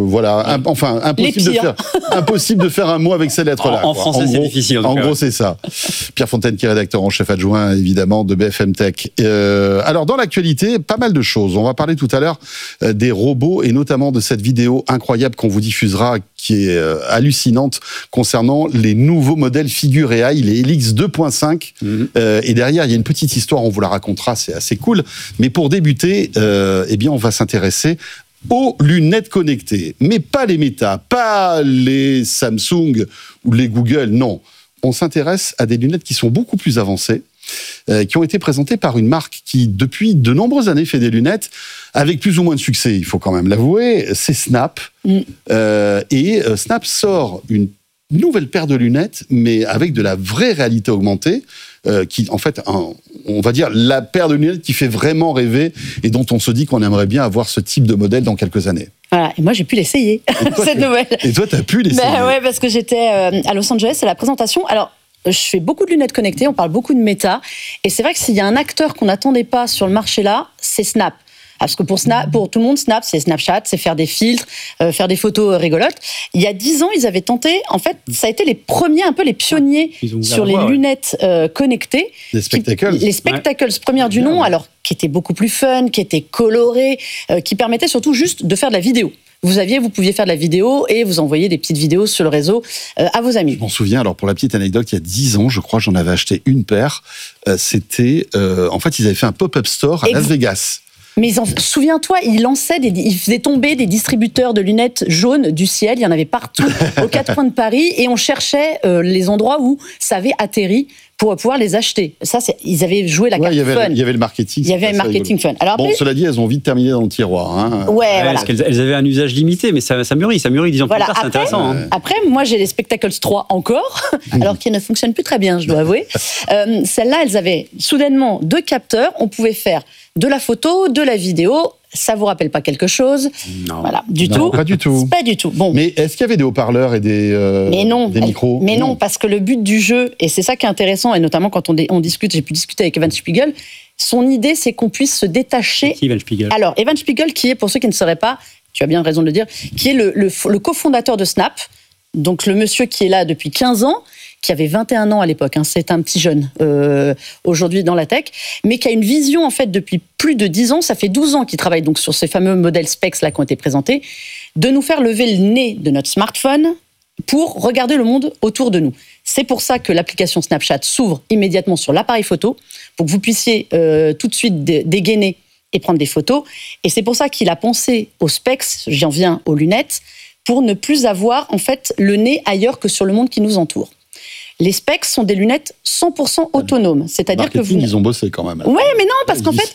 J: impossible de faire un mot avec ces lettres-là.
L: En français, c'est difficile.
J: En gros, c'est ça. Pierre Fontaine, qui est rédacteur en chef adjoint, évidemment, de BFM Tech. Alors, dans l'actualité, pas mal de choses. On va parler tout à l'heure des robots et notamment de cette vidéo incroyable qu'on vous diffusera, qui est hallucinante, concernant les nouveaux modèles Figure AI, les Helix 2.5. Et derrière, il y a une petite histoire, on vous la racontera, c'est assez cool. Mais pour débuter, on va s'intéresser aux lunettes connectées, mais pas les Meta, pas les Samsung ou les Google, non. On s'intéresse à des lunettes qui sont beaucoup plus avancées, qui ont été présentées par une marque qui, depuis de nombreuses années, fait des lunettes avec plus ou moins de succès, il faut quand même l'avouer, c'est Snap. Snap sort une nouvelle paire de lunettes, mais avec de la vraie réalité augmentée, qui, en fait, on va dire la paire de lunettes qui fait vraiment rêver et dont on se dit qu'on aimerait bien avoir ce type de modèle dans quelques années.
K: Voilà, et moi j'ai pu l'essayer, cette nouvelle.
J: Et toi, t'as pu l'essayer.
K: Ouais, parce que j'étais à Los Angeles à la présentation. Alors, je fais beaucoup de lunettes connectées, on parle beaucoup de Meta, et c'est vrai que s'il y a un acteur qu'on n'attendait pas sur le marché là, c'est Snap. Parce que pour tout le monde, Snap, c'est Snapchat, c'est faire des filtres, faire des photos rigolotes. Il y a 10 ans, ils avaient tenté, en fait, ça a été les premiers, un peu les pionniers sur les lunettes connectées.
J: Les Spectacles.
K: Les Spectacles, première du nom, alors qui étaient beaucoup plus fun, qui étaient colorés, qui permettaient surtout juste de faire de la vidéo. Vous pouviez faire de la vidéo et vous envoyer des petites vidéos sur le réseau à vos amis.
J: Je m'en souviens, alors pour la petite anecdote, il y a 10 ans, je crois, j'en avais acheté une paire. C'était, en fait, ils avaient fait un pop-up store à Las Vegas.
K: Mais souviens-toi, ils faisaient tomber des distributeurs de lunettes jaunes du ciel. Il y en avait partout, aux 4 coins de Paris. Et on cherchait les endroits où ça avait atterri pour pouvoir les acheter. Ça, ils avaient joué la carte fun.
J: Il y avait le marketing.
K: Il y avait un marketing fun. Alors après,
J: cela dit, elles ont vite terminé dans le tiroir. Hein.
K: Voilà.
L: Parce qu'elles avaient un usage limité, mais ça mûrit 10 ans plus tard, c'est intéressant. Hein.
K: Après, moi, j'ai les Spectacles 3 encore, alors qu'ils ne fonctionnent plus très bien, je dois avouer. Celles-là, elles avaient soudainement 2 capteurs. On pouvait faire de la photo, de la vidéo. Ça vous rappelle pas quelque chose?
L: Non.
K: Voilà,
J: Non, pas du tout.
K: Pas du tout. Bon.
J: Mais est-ce qu'il y avait des haut-parleurs et des micros?
K: Mais non, parce que le but du jeu, et c'est ça qui est intéressant, et notamment quand on discute, j'ai pu discuter avec Evan Spiegel, son idée, c'est qu'on puisse se détacher.
L: Qui, Evan Spiegel?
K: Alors, Evan Spiegel, qui est, pour ceux qui ne sauraient pas, tu as bien raison de le dire, qui est le cofondateur de Snap, donc le monsieur qui est là depuis 15 ans, qui avait 21 ans à l'époque, hein, c'est un petit jeune aujourd'hui dans la tech, mais qui a une vision en fait depuis plus de 10 ans, ça fait 12 ans qu'il travaille donc sur ces fameux modèles specs là qui ont été présentés, de nous faire lever le nez de notre smartphone pour regarder le monde autour de nous. C'est pour ça que l'application Snapchat s'ouvre immédiatement sur l'appareil photo, pour que vous puissiez tout de suite dégainer et prendre des photos, et c'est pour ça qu'il a pensé aux specs, j'en viens aux lunettes, pour ne plus avoir en fait le nez ailleurs que sur le monde qui nous entoure. Les specs sont des lunettes 100% autonomes, c'est-à-dire que vous...
J: Ils ont bossé quand même.
K: Ouais, mais non, parce qu'en fait,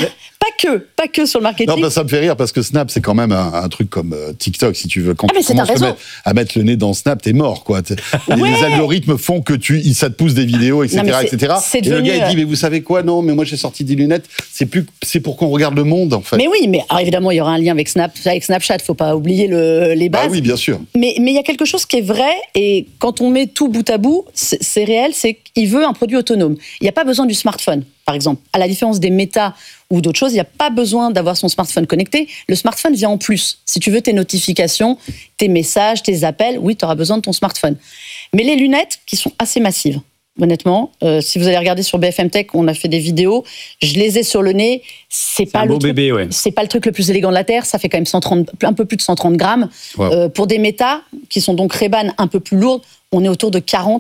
K: pas que sur le marketing.
J: Non, ça me fait rire parce que Snap, c'est quand même un truc comme TikTok, si tu veux. Quand tu commences à mettre le nez dans Snap, t'es mort, quoi. Les algorithmes font que ça te pousse des vidéos, etc., etc. Et le gars, il dit, mais vous savez quoi? Non, mais moi, j'ai sorti des lunettes. C'est pour qu'on regarde le monde, en fait.
K: Mais oui, mais alors, évidemment, il y aura un lien avec Snapchat. Faut pas oublier les bases.
J: Ah oui, bien sûr.
K: Mais il y a quelque chose qui est vrai, et quand on met tout bout à bout, c'est réel, c'est qu'il veut un produit autonome. Il n'y a pas besoin du smartphone, par exemple. À la différence des Meta ou d'autres choses, il n'y a pas besoin d'avoir son smartphone connecté. Le smartphone vient en plus. Si tu veux tes notifications, tes messages, tes appels, oui, tu auras besoin de ton smartphone. Mais les lunettes, qui sont assez massives, honnêtement, si vous allez regarder sur BFM Tech, on a fait des vidéos, je les ai sur le nez, c'est pas le truc,
L: bébé, ouais.
K: C'est pas le truc le plus élégant de la Terre, ça fait quand même un peu plus de 130 grammes.
J: Wow.
K: Pour des Meta, qui sont donc Ray-Ban un peu plus lourdes, on est autour de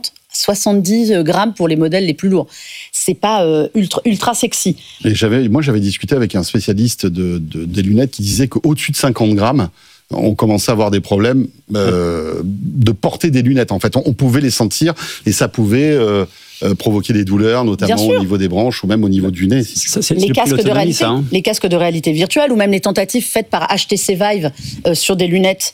K: 40-70 grammes pour les modèles les plus lourds. C'est pas ultra sexy.
J: Et moi, j'avais discuté avec un spécialiste des lunettes qui disait qu'au-dessus de 50 grammes, on commençait à avoir des problèmes de porter des lunettes. En fait, on pouvait les sentir et ça pouvait provoquer des douleurs, notamment au niveau des branches ou même au niveau du nez.
K: Les casques de réalité virtuelle ou même les tentatives faites par HTC Vive sur des lunettes,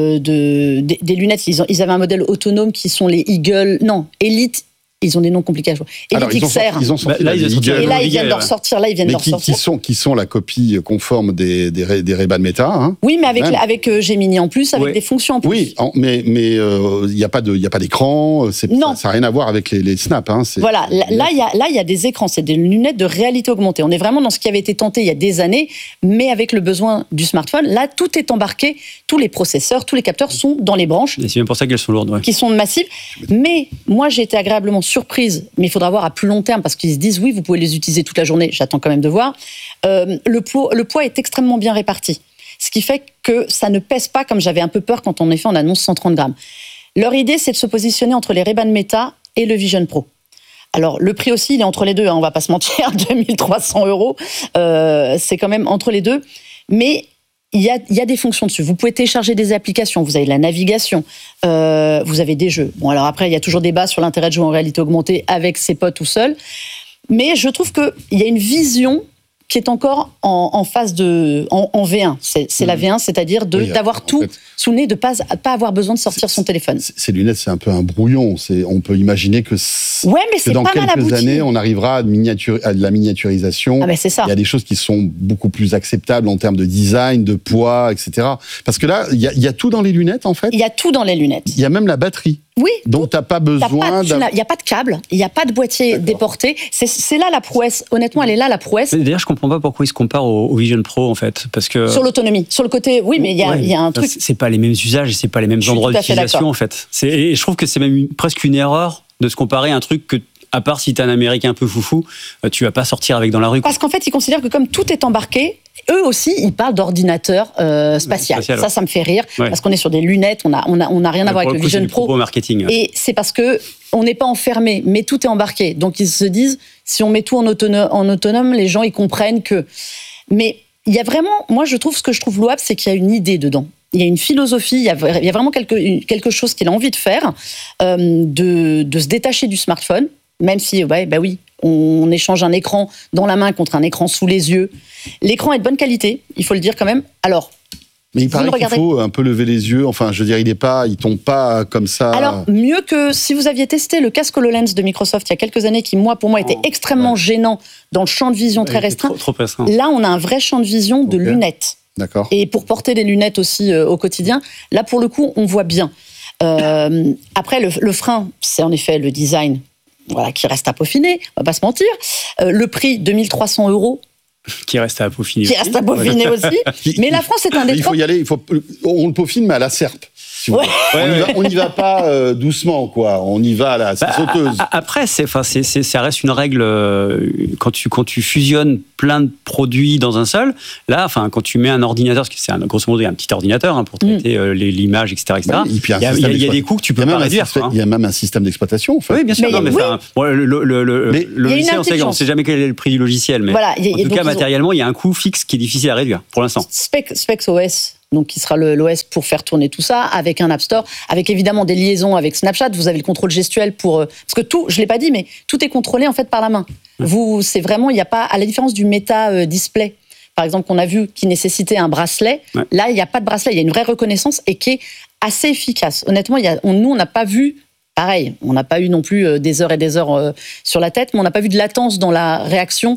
K: des lunettes. Ils avaient un modèle autonome qui sont les Elite. Ils ont des noms compliqués à jouer. Elite XR.
J: Ils ont sorti
K: et là, ils viennent de ressortir.
J: Qui sont la copie conforme des Ray-Ban Meta. Hein,
K: oui, mais avec Gemini en plus, avec des fonctions en plus.
J: Oui, mais il n'y a pas d'écran. Ça n'a rien à voir avec les Snap. Hein,
K: voilà, là, il y a des écrans. C'est des lunettes de réalité augmentée. On est vraiment dans ce qui avait été tenté il y a des années, mais avec le besoin du smartphone. Là, tout est embarqué. Tous les processeurs, tous les capteurs sont dans les branches.
L: Et c'est même pour ça qu'elles sont lourdes. Ouais.
K: Qui sont massives. Mais moi, j'ai été agréablement surprise, mais il faudra voir à plus long terme parce qu'ils se disent oui, vous pouvez les utiliser toute la journée. J'attends quand même de voir. Le poids est extrêmement bien réparti, ce qui fait que ça ne pèse pas comme j'avais un peu peur quand en effet on annonce 130 grammes. Leur idée, c'est de se positionner entre les Ray-Ban Meta et le Vision Pro. Alors le prix aussi, il est entre les deux. Hein, on va pas se mentir, 2300 €, c'est quand même entre les deux. Mais il y a des fonctions dessus. Vous pouvez télécharger des applications, vous avez de la navigation, vous avez des jeux. Bon, alors après, il y a toujours débat sur l'intérêt de jouer en réalité augmentée avec ses potes tout seul. Mais je trouve qu'il y a une vision qui est encore en phase en V1. C'est la V1, c'est-à-dire d'avoir tout sous le nez, de pas avoir besoin de sortir son téléphone.
J: Ces lunettes, c'est un peu un brouillon. On peut imaginer que dans quelques années, on arrivera à de la miniaturisation.
K: Ah ben c'est ça.
J: Il y a des choses qui sont beaucoup plus acceptables en termes de design, de poids, etc. Parce que là, il y a tout dans les lunettes, en fait.
K: Il y a tout dans les lunettes.
J: Il y a même la batterie.
K: Oui.
J: Donc, tu n'as pas besoin
K: il n'y a pas de câble, il n'y a pas de boîtier déporté. C'est là la prouesse. Honnêtement, elle est là, la prouesse.
L: D'ailleurs, je ne comprends pas pourquoi ils se comparent au Vision Pro, en fait. Parce que...
K: Sur l'autonomie. Sur le côté, oui, mais il y a un truc.
L: C'est pas les mêmes usages et c'est pas les mêmes endroits d'utilisation, en fait. Et je trouve que c'est même presque une erreur de se comparer à un truc que, à part si t'es un Américain un peu foufou, tu vas pas sortir avec dans la rue.
K: Parce qu'en fait, ils considèrent que comme tout est embarqué, eux aussi, ils parlent d'ordinateur spatial. Ça me fait rire, parce qu'on est sur des lunettes, on a rien à voir avec le Vision Pro.
L: Marketing.
K: Et c'est parce que on n'est pas enfermé, mais tout est embarqué. Donc ils se disent, si on met tout en autonome, les gens ils comprennent que. Mais il y a vraiment, moi je trouve, ce que je trouve louable, c'est qu'il y a une idée dedans. Il y a une philosophie, il y a vraiment quelque chose qu'il a envie de faire, de se détacher du smartphone. même si, oui, on échange un écran dans la main contre un écran sous les yeux. L'écran est de bonne qualité, il faut le dire quand même. Alors,
J: mais il paraît qu'il faut un peu lever les yeux. Enfin, je veux dire, il tombe pas comme ça.
K: Alors, mieux que si vous aviez testé le casque HoloLens de Microsoft il y a quelques années, qui, pour moi, était extrêmement gênant dans le champ de vision très restreint.
L: Trop restreint.
K: Là, on a un vrai champ de vision de lunettes.
J: D'accord.
K: Et pour porter des lunettes aussi au quotidien, là, pour le coup, on voit bien. Après, le frein, c'est en effet le design, qui reste à peaufiner, on va pas se mentir. Le prix, 2300 €.
L: Qui reste à peaufiner
K: aussi. Mais la France est un des
J: Il faut y aller, on le peaufine, mais à la serpe. Si on n'y va pas doucement, quoi. On y va là, c'est sauteuse.
L: Après, ça reste une règle quand tu fusionnes plein de produits dans un seul. Là, quand tu mets un ordinateur, parce que c'est grosso modo un petit ordinateur pour traiter l'image, etc. Il y a des coûts que tu peux pas réduire.
J: Il y a même un système d'exploitation. En fait.
L: Oui, bien sûr. Le logiciel, on ne sait jamais quel est le prix du logiciel, mais en tout cas, matériellement, il y a un coût fixe qui est difficile à réduire pour l'instant.
K: SpexOS. Donc, qui sera l'OS pour faire tourner tout ça, avec un App Store, avec évidemment des liaisons avec Snapchat. Vous avez le contrôle gestuel parce que tout, je l'ai pas dit, mais tout est contrôlé en fait par la main. C'est vraiment, il n'y a pas, à la différence du Meta Display, par exemple, qu'on a vu qui nécessitait un bracelet. Ouais. Là, il n'y a pas de bracelet, il y a une vraie reconnaissance et qui est assez efficace. Honnêtement, nous, on n'a pas vu. Pareil, on n'a pas eu non plus des heures et des heures sur la tête, mais on n'a pas vu de latence dans la réaction,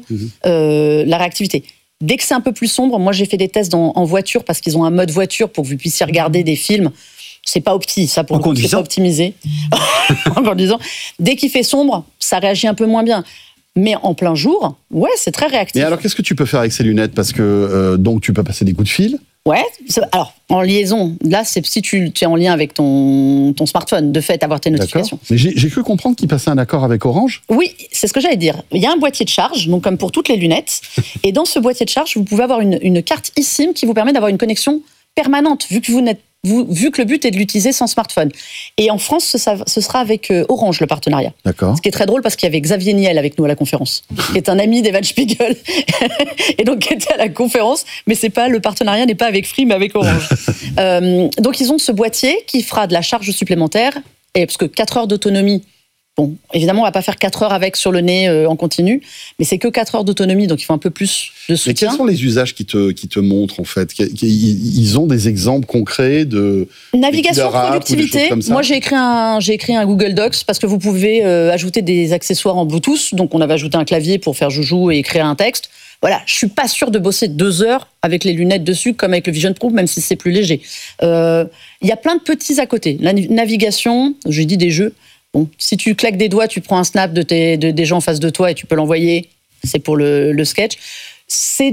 K: la réactivité. Dès que c'est un peu plus sombre, moi j'ai fait des tests en voiture parce qu'ils ont un mode voiture pour que vous puissiez regarder des films. C'est pas ça pour le coup, c'est pas optimisé. En conduisant. Dès qu'il fait sombre, ça réagit un peu moins bien. Mais en plein jour, c'est très réactif.
J: Mais alors qu'est-ce que tu peux faire avec ces lunettes ? Parce que donc tu peux passer des coups de fil.
K: Ouais, alors en liaison, là c'est si tu es en lien avec ton smartphone, de fait avoir tes notifications.
J: Mais j'ai cru comprendre qu'ils passaient un accord avec Orange.
K: Oui, c'est ce que j'allais dire. Il y a un boîtier de charge, donc comme pour toutes les lunettes, et dans ce boîtier de charge, vous pouvez avoir une carte eSIM qui vous permet d'avoir une connexion permanente, vu que le but est de l'utiliser sans smartphone. Et en France, ce sera avec Orange, le partenariat.
J: D'accord.
K: Ce qui est très drôle parce qu'il y avait Xavier Niel avec nous à la conférence, qui est un ami d'Evan Spiegel, et donc qui était à la conférence, mais le partenariat n'est pas avec Free, mais avec Orange. Donc ils ont ce boîtier qui fera de la charge supplémentaire, et parce que 4 heures d'autonomie, bon, évidemment, on va pas faire 4 heures avec sur le nez en continu, mais c'est que 4 heures d'autonomie, donc il faut un peu plus de soutien.
J: Mais quels sont les usages qui te montrent, en fait ? Ils ont des exemples concrets de...
K: Navigation, productivité. Moi, j'ai écrit un Google Docs parce que vous pouvez ajouter des accessoires en Bluetooth. Donc, on avait ajouté un clavier pour faire joujou et écrire un texte. Voilà, je suis pas sûre de bosser 2 heures avec les lunettes dessus, comme avec le Vision Pro, même si c'est plus léger. Il y a plein de petits à côté. La navigation, j'ai dit des jeux. Bon, si tu claques des doigts, tu prends un snap des gens en face de toi et tu peux l'envoyer. C'est pour le sketch. C'est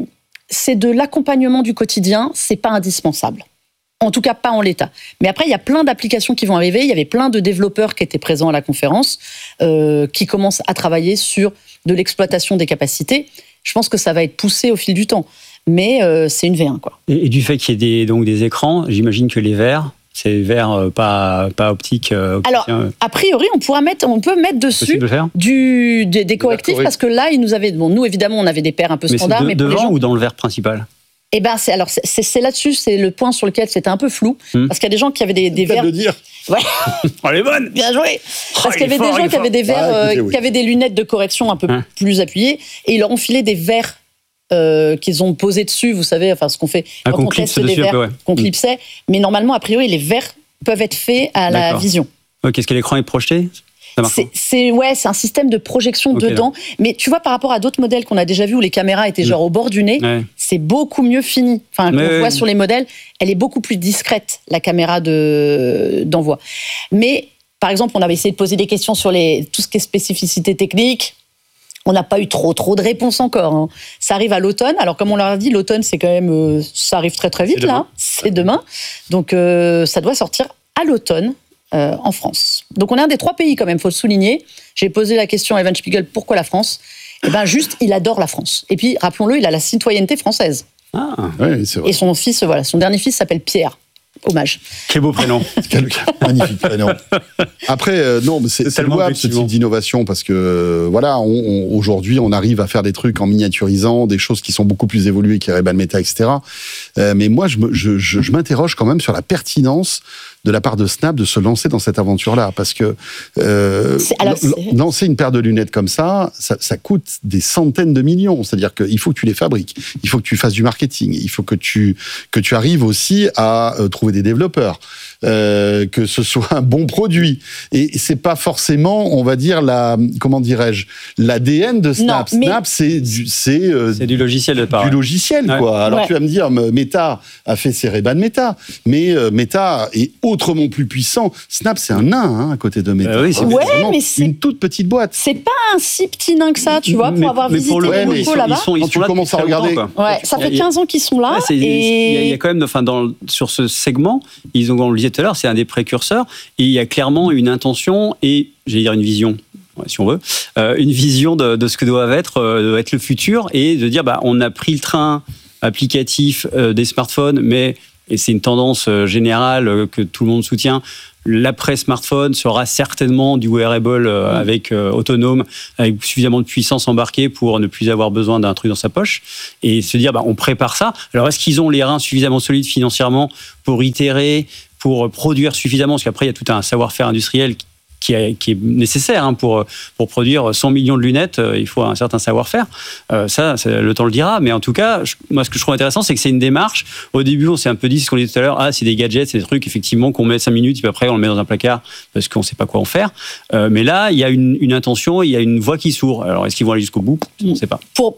K: de l'accompagnement du quotidien. C'est pas indispensable. En tout cas, pas en l'état. Mais après, il y a plein d'applications qui vont arriver. Il y avait plein de développeurs qui étaient présents à la conférence, qui commencent à travailler sur de l'exploitation des capacités. Je pense que ça va être poussé au fil du temps. Mais c'est une V1, quoi.
L: Et du fait qu'il y ait des écrans, j'imagine que les verres, c'est verres pas optiques.
K: Alors, a priori, on peut mettre dessus des correctifs parce que là, nous évidemment, on avait des paires un peu standards.
L: Mais devant ou dans le verre principal ?
K: Eh ben, c'est là-dessus, c'est le point sur lequel c'était un peu flou, parce qu'il y a des gens qui avaient des verres.
J: De dire.
K: Ouais.
L: Elle est bonne.
K: Bien joué. Parce qu'il y avait des gens qui avaient des verres, qui avaient des lunettes de correction un peu plus appuyées, et ils leur ont filé des verres qu'ils ont posés dessus, vous savez, enfin ce qu'on fait quand on teste des verres, qu'on clipsait. Mais normalement, a priori, les verres peuvent être faits à la vision.
L: Qu'est-ce que l'écran est projeté ?
K: C'est un système de projection dedans. Mais tu vois, par rapport à d'autres modèles qu'on a déjà vus où les caméras étaient genre au bord du nez, c'est beaucoup mieux fini. Enfin, qu'on voit sur les modèles, elle est beaucoup plus discrète, la caméra d'envoi. Mais, par exemple, on avait essayé de poser des questions sur tout ce qui est spécificité technique. On n'a pas eu trop de réponses encore. Hein. Ça arrive à l'automne. Alors, comme on leur a dit, l'automne, c'est quand même... ça arrive très, très vite, là. C'est demain. Donc, ça doit sortir à l'automne. En France. Donc on est un des 3 pays quand même, il faut le souligner. J'ai posé la question à Evan Spiegel, pourquoi la France ? Eh bien juste, il adore la France. Et puis, rappelons-le, il a la citoyenneté française.
J: Ah, oui, c'est vrai.
K: Et son fils, son dernier fils s'appelle Pierre. Hommage.
L: Quel beau prénom.
J: Magnifique prénom. Après, non, mais c'est louable ce type d'innovation parce que, aujourd'hui, on arrive à faire des trucs en miniaturisant, des choses qui sont beaucoup plus évoluées, qui Ray-Ban Meta, etc. Mais moi, je m'interroge quand même sur la pertinence de la part de Snap de se lancer dans cette aventure-là, parce que lancer une paire de lunettes comme ça coûte des centaines de millions. C'est-à-dire qu'il faut que tu les fabriques, il faut que tu fasses du marketing, il faut que tu arrives aussi à trouver des développeurs, que ce soit un bon produit. Et c'est pas forcément, on va dire, l'ADN de Snap.
K: Non,
J: Snap, c'est
L: du logiciel de part.
J: Du logiciel, quoi.
K: Ouais.
J: Alors tu vas me dire, Meta a fait ses Ray-Ban Meta, mais Meta est autrement plus puissant. Snap, c'est un nain à côté de Meta.
L: Oui,
J: c'est une toute petite boîte.
K: C'est pas un si petit nain que ça, tu vois, pour avoir visité les locaux là-bas.
L: Ils sont là
J: commences à regarder.
K: Ça fait 15 ans qu'ils sont là.
L: Il y a quand même, sur ce segment, on le disait tout à l'heure, c'est un des précurseurs, et il y a clairement une intention et, j'allais dire, une vision. Si on veut, une vision de ce que doit être le futur, et de dire on a pris le train applicatif des smartphones, mais, et c'est une tendance générale que tout le monde soutient, l'après-smartphone sera certainement du wearable autonome, avec suffisamment de puissance embarquée pour ne plus avoir besoin d'un truc dans sa poche, et se dire on prépare ça. Alors est-ce qu'ils ont les reins suffisamment solides financièrement pour itérer, pour produire suffisamment, parce qu'après il y a tout un savoir-faire industriel qui est nécessaire pour produire 100 millions de lunettes, il faut un certain savoir-faire. Ça, le temps le dira. Mais en tout cas, moi, ce que je trouve intéressant, c'est que c'est une démarche. Au début, on s'est un peu dit ce qu'on disait tout à l'heure. C'est des gadgets, c'est des trucs, effectivement, qu'on met 5 minutes, puis après, on le met dans un placard parce qu'on ne sait pas quoi en faire. Mais là, il y a une intention, il y a une voie qui s'ouvre. Alors, est-ce qu'ils vont aller jusqu'au bout ? On ne sait pas.
K: Pour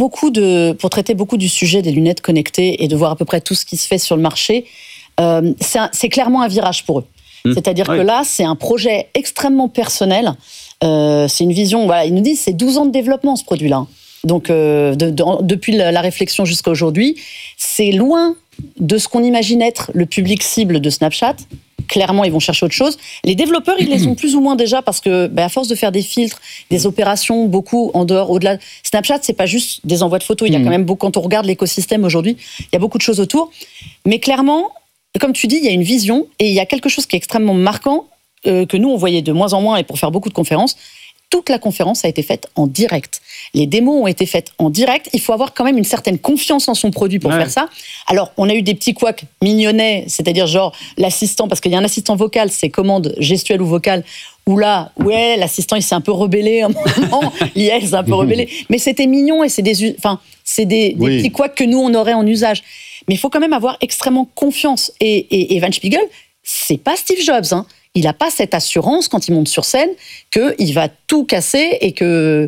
K: traiter beaucoup du sujet des lunettes connectées et de voir à peu près tout ce qui se fait sur le marché, c'est clairement un virage pour eux. C'est-à-dire que là, c'est un projet extrêmement personnel. C'est une vision. Voilà, ils nous disent c'est 12 ans de développement, ce produit-là. Donc, depuis la réflexion jusqu'à aujourd'hui, c'est loin de ce qu'on imagine être le public cible de Snapchat. Clairement, ils vont chercher autre chose. Les développeurs, ils les ont plus ou moins déjà parce que, à force de faire des filtres, des opérations, beaucoup en dehors, au-delà. Snapchat, c'est pas juste des envois de photos. Il y a quand même beaucoup. Quand on regarde l'écosystème aujourd'hui, il y a beaucoup de choses autour. Mais clairement, comme tu dis, il y a une vision et il y a quelque chose qui est extrêmement marquant que nous, on voyait de moins en moins, et pour faire beaucoup de conférences, toute la conférence a été faite en direct. Les démos ont été faites en direct. Il faut avoir quand même une certaine confiance en son produit pour faire ça. Alors, on a eu des petits couacs mignonnets, c'est-à-dire genre l'assistant, parce qu'il y a un assistant vocal, c'est commande gestuelle ou vocale, où là, l'assistant, il s'est un peu rebellé à un moment. l'IA s'est un peu rebellé. Mais c'était mignon et c'est des petits couacs que nous, on aurait en usage. Mais il faut quand même avoir extrêmement confiance. Et Evan Spiegel, c'est pas Steve Jobs, hein. Il n'a pas cette assurance quand il monte sur scène qu'il va tout casser et qu'il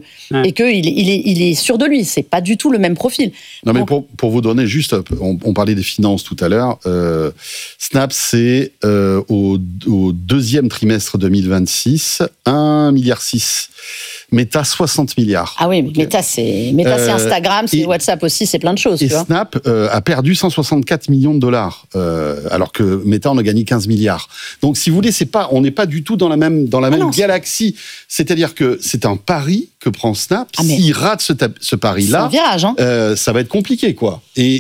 K: est sûr de lui. C'est pas du tout le même profil.
J: Non, mais pour vous donner juste, on parlait des finances tout à l'heure. Snap, c'est au deuxième trimestre 2026, 1,6 milliard. Meta, 60 milliards.
K: Ah oui, mais Meta, c'est Instagram, c'est WhatsApp aussi, c'est plein de choses.
J: Et Snap a perdu 164 millions de dollars, alors que Meta en a gagné 15 milliards. Donc, si vous voulez, on n'est pas du tout dans la même galaxie. C'est-à-dire que c'est un pari que prend Snap. S'il rate ce pari-là,
K: c'est un virage, hein.
J: Ça va être compliqué, quoi.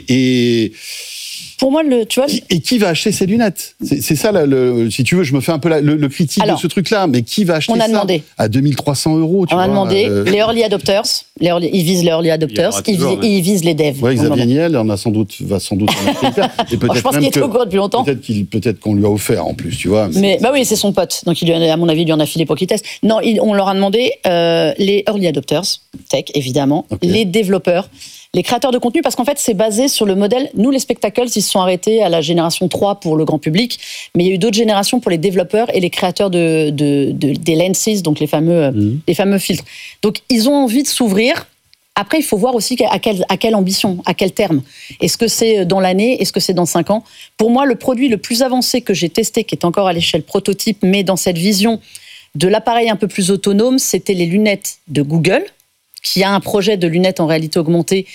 J: Et
K: pour moi, tu vois.
J: Et qui va acheter ces lunettes ? C'est ça, si tu veux, je me fais un peu le critique de ce truc-là, mais qui va acheter ça à 2300 €?
K: On a demandé les early adopters. Ils visent les early adopters. Ils visent les devs.
J: Oui, Xavier Niel va sans doute en acheter une paire. Et peut-être je pense qu'il
K: était au courant depuis longtemps.
J: Peut-être qu'on lui a offert en plus, tu vois.
K: Mais oui, c'est son pote. Donc, à mon avis, il lui en a filé pour qu'il teste. Non, on leur a demandé les early adopters, tech, évidemment, les développeurs, les créateurs de contenu, parce qu'en fait, c'est basé sur le modèle. Nous, les spectacles, ils se sont arrêtés à la génération 3 pour le grand public, mais il y a eu d'autres générations pour les développeurs et les créateurs des lenses, donc les fameux filtres. Donc, ils ont envie de s'ouvrir. Après, il faut voir aussi à quelle ambition, à quel terme. Est-ce que c'est dans l'année ? Est-ce que c'est dans 5 ans ? Pour moi, le produit le plus avancé que j'ai testé, qui est encore à l'échelle prototype, mais dans cette vision de l'appareil un peu plus autonome, c'était les lunettes de Google, qui a un projet de lunettes en réalité augmentée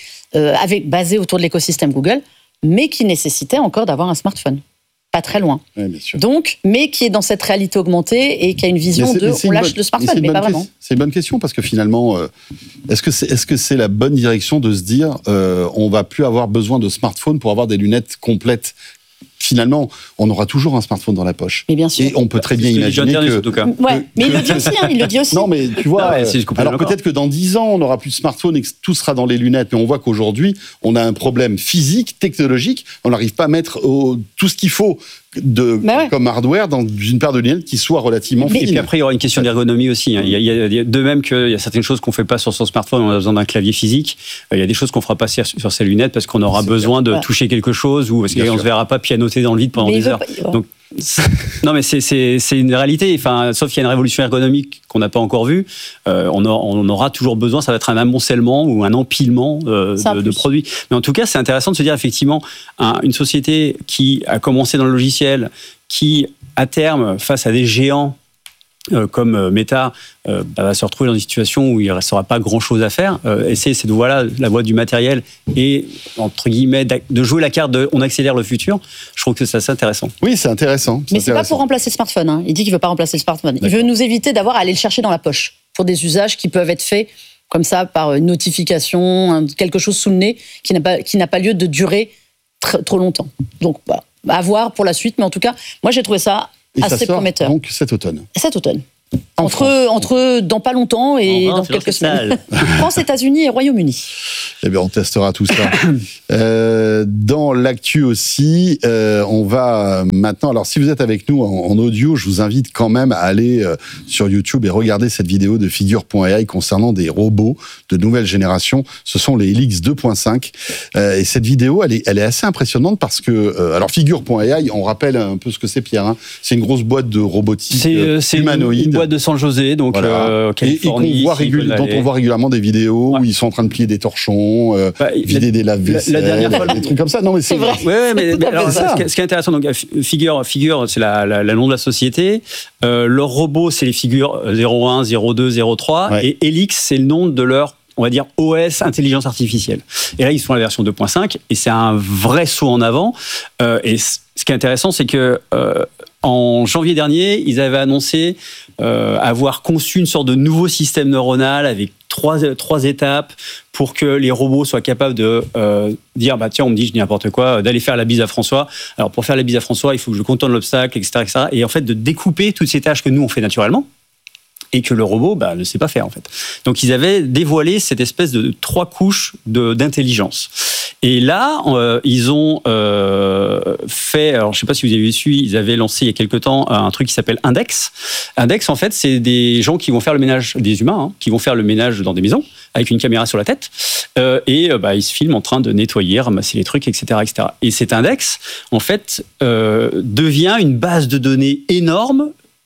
K: basé autour de l'écosystème Google, mais qui nécessitait encore d'avoir un smartphone. Pas très loin.
J: Oui, bien sûr.
K: Donc, mais qui est dans cette réalité augmentée et qui a une vision on lâche le smartphone, mais pas vraiment.
J: C'est une bonne question parce que finalement, est-ce que c'est la bonne direction de se dire on va plus avoir besoin de smartphone pour avoir des lunettes complètes? Finalement, on aura toujours un smartphone dans la poche.
K: Mais bien sûr.
J: Et on peut très bien imaginer que...
L: en tout cas.
K: Mais il le dit aussi,
J: Non, mais tu vois, alors peut-être que dans 10 ans, on n'aura plus de smartphone et que tout sera dans les lunettes. Mais on voit qu'aujourd'hui, on a un problème physique, technologique. On n'arrive pas à mettre tout ce qu'il faut comme hardware dans une paire de lunettes qui soit relativement fine.
L: Et puis après, il y aura une question d'ergonomie aussi. Il y a de même qu'il y a certaines choses qu'on ne fait pas sur son smartphone, on a besoin d'un clavier physique. Il y a des choses qu'on ne fera pas sur ses lunettes parce qu'on aura besoin de toucher quelque chose ou parce qu'on ne se verra pas pianoter dans le vide pendant des heures. Donc, non, mais c'est une réalité. Enfin, sauf qu'il y a une révolution ergonomique qu'on n'a pas encore vue. On aura toujours besoin, ça va être un amoncellement ou un empilement de produits. Mais en tout cas, c'est intéressant de se dire effectivement, une société qui a commencé dans le logiciel, qui à terme, face à des géants comme Meta, va se retrouver dans une situation où il ne restera pas grand-chose à faire. Essayer, c'est de voir la voie du matériel et, entre guillemets, de jouer la carte de on accélère le futur. Je trouve que c'est assez intéressant.
J: Oui, c'est intéressant.
K: Mais c'est pas pour remplacer le smartphone. Hein. Il dit qu'il ne veut pas remplacer le smartphone. Il veut nous éviter d'avoir à aller le chercher dans la poche pour des usages qui peuvent être faits comme ça par une notification, quelque chose sous le nez qui n'a pas lieu de durer trop longtemps. Donc, à voir pour la suite. Mais en tout cas, moi, j'ai trouvé ça assez prometteur.
J: Donc cet automne.
K: Cet automne. Entre dans pas longtemps et dans quelques semaines. France, États-Unis et Royaume-Uni.
J: Eh bien, on testera tout ça. Dans l'actu aussi, on va maintenant... Alors, si vous êtes avec nous en audio, je vous invite quand même à aller sur YouTube et regarder cette vidéo de Figure.ai concernant des robots de nouvelle génération. Ce sont les Helix 2.5. Et cette vidéo, elle est assez impressionnante parce que... alors, Figure.ai, on rappelle un peu ce que c'est, Pierre. Hein. C'est une grosse boîte de robotique humanoïde.
L: Une boîte de San José, donc Californie.
J: Dont on voit régulièrement des vidéos où ils sont en train de plier des torchons, vider des lave-vaisselle, la dernière fois, des trucs comme ça. Non, mais c'est vrai.
L: Ouais, mais alors, ce qui est intéressant, donc Figure, c'est la nom de la société. Leur robot, c'est les figures 01, 02, 03, et Helix, c'est le nom de leur, on va dire, OS intelligence artificielle. Et là, ils sont à la version 2.5, et c'est un vrai saut en avant. Et ce qui est intéressant, c'est que en janvier dernier, ils avaient annoncé avoir conçu une sorte de nouveau système neuronal avec trois étapes pour que les robots soient capables de dire tiens, on me dit je dis n'importe quoi, d'aller faire la bise à François. Alors pour faire la bise à François, il faut que je contourne l'obstacle, etc., etc. Et en fait de découper toutes ces tâches que nous on fait naturellement et que le robot ne sait pas faire en fait. Donc ils avaient dévoilé cette espèce de 3 couches d'intelligence. Et là, ils ont fait, alors je ne sais pas si vous avez su, ils avaient lancé il y a quelque temps un truc qui s'appelle Index. Index, en fait, c'est des gens qui vont faire le ménage, des humains, qui vont faire le ménage dans des maisons, avec une caméra sur la tête, et ils se filment en train de nettoyer, ramasser les trucs, etc., etc. Et cet Index, en fait, devient une base de données énorme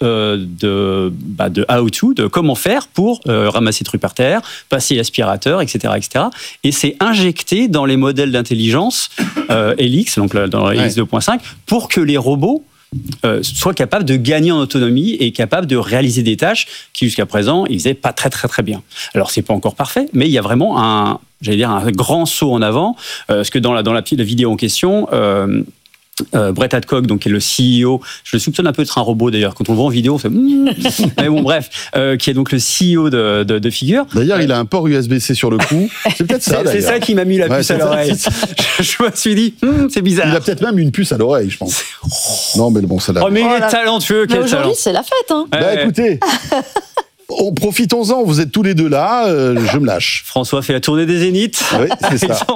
L: de how-to, de comment faire pour ramasser les trucs par terre, passer l'aspirateur, etc., etc. Et c'est injecté dans les modèles d'intelligence Helix, donc dans Helix 2.5, pour que les robots soient capables de gagner en autonomie et capables de réaliser des tâches qui jusqu'à présent ils faisaient pas très très très bien. Alors c'est pas encore parfait, mais il y a vraiment un grand saut en avant, parce que dans la vidéo en question. Brett Hadcock, donc qui est le CEO, je le soupçonne un peu d'être un robot d'ailleurs. Quand on le voit en vidéo, on fait mais bon, bref, qui est donc le CEO de Figure.
J: D'ailleurs, il a un port USB-C sur le cou. C'est peut-être ça.
L: C'est ça qui m'a mis la puce à l'oreille. Je me suis dit, c'est bizarre.
J: Il a peut-être même une puce à l'oreille, je pense. Non, mais bon, ça l'a.
L: Oh, mais il est talentueux.
K: Mais aujourd'hui, c'est la fête, hein.
J: Écoutez. Profitons-en, vous êtes tous les deux là, je me lâche.
L: François fait la tournée des Zéniths.
J: Oui, c'est ça.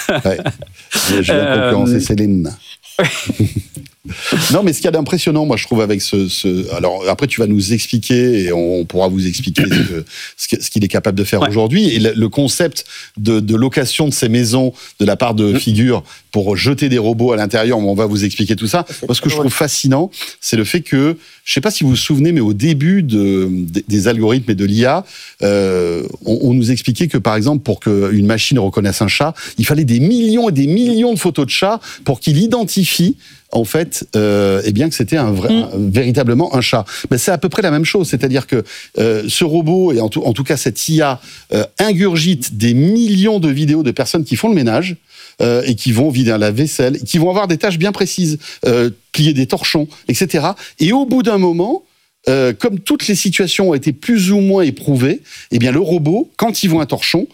J: Je viens concurrencer Céline. Non, mais ce qu'il y a d'impressionnant, moi, je trouve, avec alors, après, tu vas nous expliquer, et on pourra vous expliquer ce qu'il est capable de faire aujourd'hui. Et le concept de location de ces maisons de la part de Figure pour jeter des robots à l'intérieur, on va vous expliquer tout ça. Moi, ce que je trouve fascinant, c'est le fait que, je ne sais pas si vous vous souvenez, mais au début des algorithmes et de l'IA, on nous expliquait que, par exemple, pour qu'une machine reconnaisse un chat, il fallait des millions et des millions de photos de chats pour qu'il identifie en fait, que c'était véritablement un chat. Mais c'est à peu près la même chose, c'est-à-dire que ce robot, et en tout cas cette IA, ingurgite des millions de vidéos de personnes qui font le ménage, et qui vont vider un lave-vaisselle, qui vont avoir des tâches bien précises, plier des torchons, etc. Et au bout d'un moment, comme toutes les situations ont été plus ou moins éprouvées, eh bien le robot, quand il voit un torchon,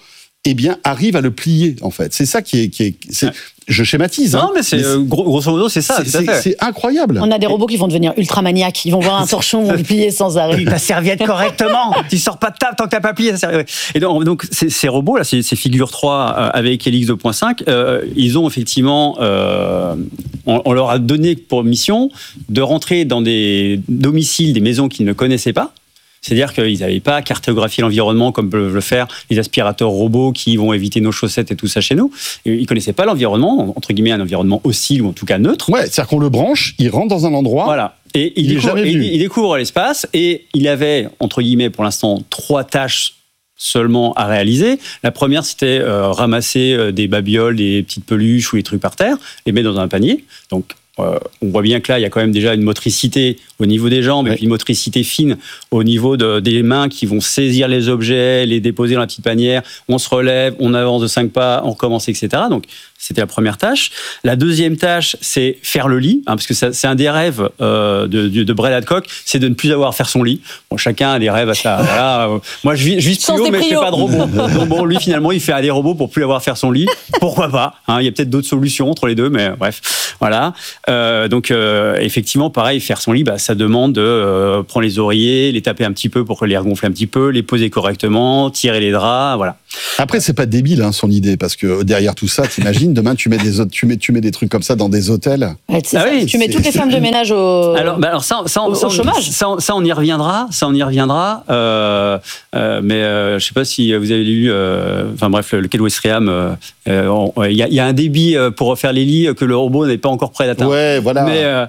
J: eh bien, arrive à le plier, en fait. C'est ça qui est je schématise.
L: Non, mais c'est grosso modo, c'est ça.
J: C'est incroyable.
K: On a des robots qui vont devenir ultra maniaques. Ils vont voir un torchon, vont le plier sans arrêt.
L: Ta serviette correctement. Tu sors pas de table tant que t'as pas plié ta serviette. Et donc ces robots là, ces figures 3 avec Helix 2.5, ils ont effectivement, on leur a donné pour mission de rentrer dans des domiciles, des maisons qu'ils ne connaissaient pas. C'est-à-dire qu'ils n'avaient pas cartographié l'environnement comme peuvent le faire les aspirateurs robots qui vont éviter nos chaussettes et tout ça chez nous. Ils ne connaissaient pas l'environnement, entre guillemets un environnement hostile ou en tout cas neutre.
J: Ouais, c'est-à-dire qu'on le branche, il rentre dans un endroit.
L: Voilà. Et il découvre l'espace et il avait, entre guillemets, pour l'instant, 3 tâches seulement à réaliser. La première, c'était ramasser des babioles, des petites peluches ou des trucs par terre, les mettre dans un panier. Donc, on voit bien que là, il y a quand même déjà une motricité au niveau des jambes et puis une motricité fine au niveau des mains qui vont saisir les objets, les déposer dans la petite panière. On se relève, on avance de 5 pas, on recommence, etc. Donc, c'était la première tâche. La deuxième tâche, c'est faire le lit, parce que c'est un des rêves de Brad Hadcock, c'est de ne plus avoir à faire son lit. Bon, chacun a des rêves à ça. Voilà. Moi, je vis plus haut, mais je fais pas de robot. Donc bon, lui, finalement, il fait des robots pour plus avoir à faire son lit. Pourquoi pas, il y a peut-être d'autres solutions entre les deux, mais bref, voilà. Donc, effectivement, pareil, faire son lit, ça demande de prendre les oreillers, les taper un petit peu pour les regonfler un petit peu, les poser correctement, tirer les draps, voilà.
J: Après, c'est pas débile, son idée, parce que derrière tout ça, t'imagines, demain, tu mets des trucs comme ça dans des hôtels.
K: Tu mets toutes les femmes de ménage au chômage.
L: Ça, on y reviendra. Mais je sais pas si vous avez lu, le quai d'Ouistreham, il y a un débit pour refaire les lits que le robot n'est pas encore prêt d'atteindre.
J: Ouais, voilà.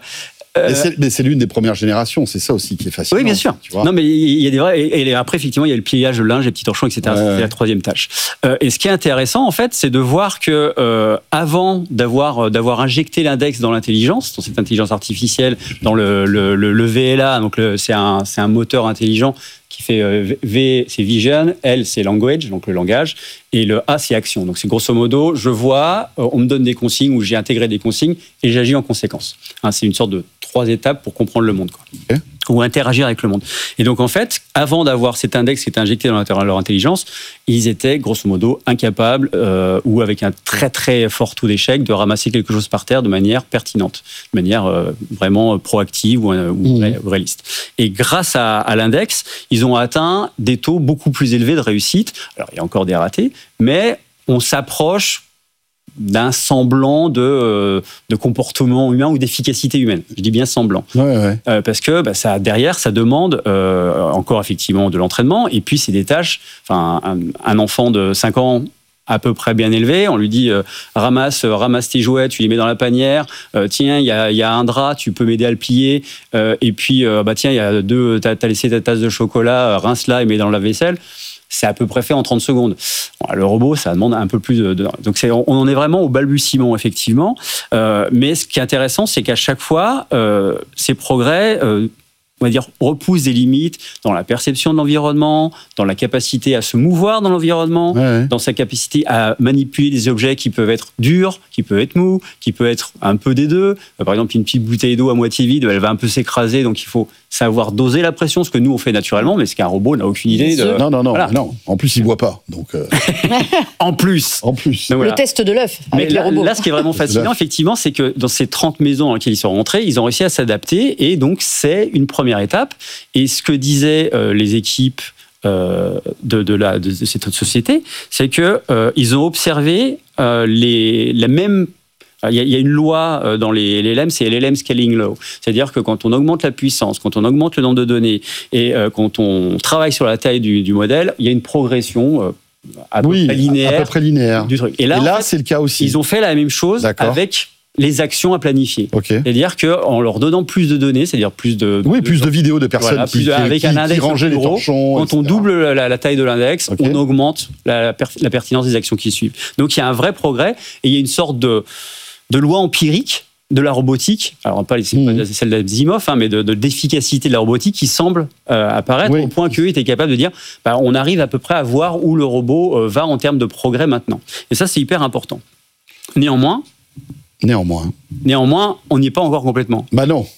J: Mais c'est l'une des premières générations, c'est ça aussi qui est fascinant.
L: Oui, bien sûr. Tu vois. Non, mais il y a des vrais. Et après, effectivement, il y a le pliage, le linge, les petits torchons, etc. Ouais. C'est la troisième tâche. Et ce qui est intéressant, en fait, c'est de voir que avant d'avoir injecté l'index dans l'intelligence, dans cette intelligence artificielle, dans le VLA, donc c'est un moteur intelligent qui fait V, c'est vision, L, c'est language, donc le langage, et le A, c'est action. Donc c'est grosso modo, je vois, on me donne des consignes ou j'ai intégré des consignes et j'agis en conséquence. C'est une sorte de 3 étapes pour comprendre le monde, quoi. Okay. Ou interagir avec le monde. Et donc en fait, avant d'avoir cet index qui était injecté dans leur intelligence, ils étaient grosso modo incapables ou avec un très très fort taux d'échec de ramasser quelque chose par terre de manière pertinente, de manière vraiment proactive ou réaliste. Et grâce à l'index, ils ont atteint des taux beaucoup plus élevés de réussite. Alors il y a encore des ratés, mais on s'approche d'un semblant de comportement humain ou d'efficacité humaine. Je dis bien semblant. Ouais. Parce que derrière, ça demande encore effectivement de l'entraînement. Et puis, c'est des tâches. Un enfant de 5 ans à peu près bien élevé, on lui dit ramasse tes jouets, tu les mets dans la panière. Tiens, il y a un drap, tu peux m'aider à le plier. Et puis, tiens, il y a t'as laissé ta tasse de chocolat, rince-la et mets dans la vaisselle. C'est à peu près fait en 30 secondes. Bon, le robot, ça demande un peu plus de... Donc, on en est vraiment au balbutiement, effectivement. Mais ce qui est intéressant, c'est qu'à chaque fois, ces progrès... on va dire, repousse des limites dans la perception de l'environnement, dans la capacité à se mouvoir dans l'environnement, dans sa capacité à manipuler des objets qui peuvent être durs, qui peuvent être mous, qui peuvent être un peu des deux. Par exemple, une petite bouteille d'eau à moitié vide, elle va un peu s'écraser, donc il faut savoir doser la pression, ce que nous on fait naturellement, mais ce qu'un robot n'a aucune idée de...
J: Non. En plus, il boit pas, donc...
L: En plus.
K: Donc, voilà. Le test de l'œuf avec les robots.
L: Là, ce qui est vraiment fascinant, effectivement, c'est que dans ces 30 maisons dans lesquelles ils sont rentrés, ils ont réussi à s'adapter, et donc c'est une première étape. Et ce que disaient les équipes de cette société, c'est que ils ont observé la même... Il y a une loi dans les LLM, c'est LLM Scaling Law. C'est-à-dire que quand on augmente la puissance, quand on augmente le nombre de données et quand on travaille sur la taille du modèle, il y a une progression à peu près linéaire
J: du truc. Et là, en fait, c'est le cas aussi.
L: Ils ont fait la même chose avec les actions à planifier. C'est-à-dire qu'en leur donnant plus de données, c'est-à-dire plus de
J: vidéos de personnes
L: avec un index
J: rangeaient les torchons,
L: quand
J: etc.
L: on double la taille de l'index, on augmente la pertinence des actions qui suivent. Donc il y a un vrai progrès et il y a une sorte de loi empirique de la robotique, alors pas celle d'Asimov, mais d'efficacité de la robotique qui semble apparaître au point qu'eux étaient capables de dire on arrive à peu près à voir où le robot va en termes de progrès maintenant. Et ça, c'est hyper important. Néanmoins,
J: Néanmoins,
L: on n'y est pas encore complètement.
J: Bah non.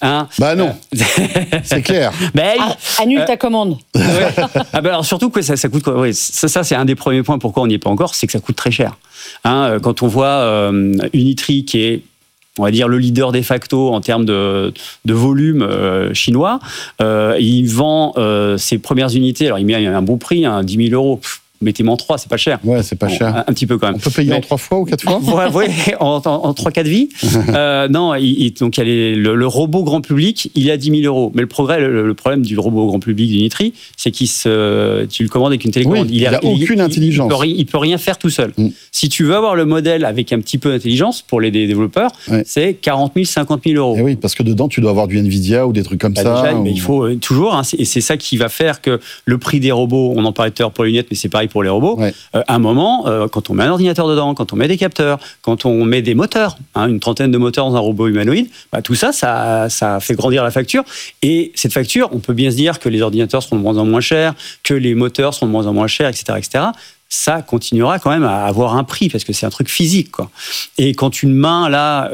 J: C'est clair.
K: Annule ta commande.
L: Ouais. Alors surtout que ça coûte quoi. Ouais, ça c'est un des premiers points pourquoi on n'y est pas encore, c'est que ça coûte très cher. Quand on voit Unitree qui est, on va dire, le leader de facto en termes de volume chinois, il vend ses premières unités, alors il met un bon prix, 10 000 euros. Mettez-moi en 3, c'est pas cher.
J: Ouais, c'est pas cher.
L: Un petit peu quand même.
J: On peut payer en 3 fois ou 4 fois
L: Ouais, en 3-4 vies. Non, donc il y a le robot grand public, il est à 10 000 euros. Mais le problème du robot grand public d'Unitree, c'est tu le commandes avec une télécommande.
J: Oui, il n'a aucune intelligence.
L: Il peut rien faire tout seul. Si tu veux avoir le modèle avec un petit peu d'intelligence pour les développeurs, c'est 40 000, 50 000 euros.
J: Et oui, parce que dedans, tu dois avoir du Nvidia ou des trucs comme ça.
L: Déjà, mais il faut toujours, et c'est ça qui va faire que le prix des robots, on en parlait tout à l'heure pour les lunettes, mais c'est pareil pour les robots. À un moment, quand on met un ordinateur dedans, quand on met des capteurs, quand on met des moteurs, une trentaine de moteurs dans un robot humanoïde, tout ça fait grandir la facture. Et cette facture, on peut bien se dire que les ordinateurs seront de moins en moins chers, que les moteurs seront de moins en moins chers, etc., etc. Ça continuera quand même à avoir un prix parce que c'est un truc physique, quoi. Et quand une main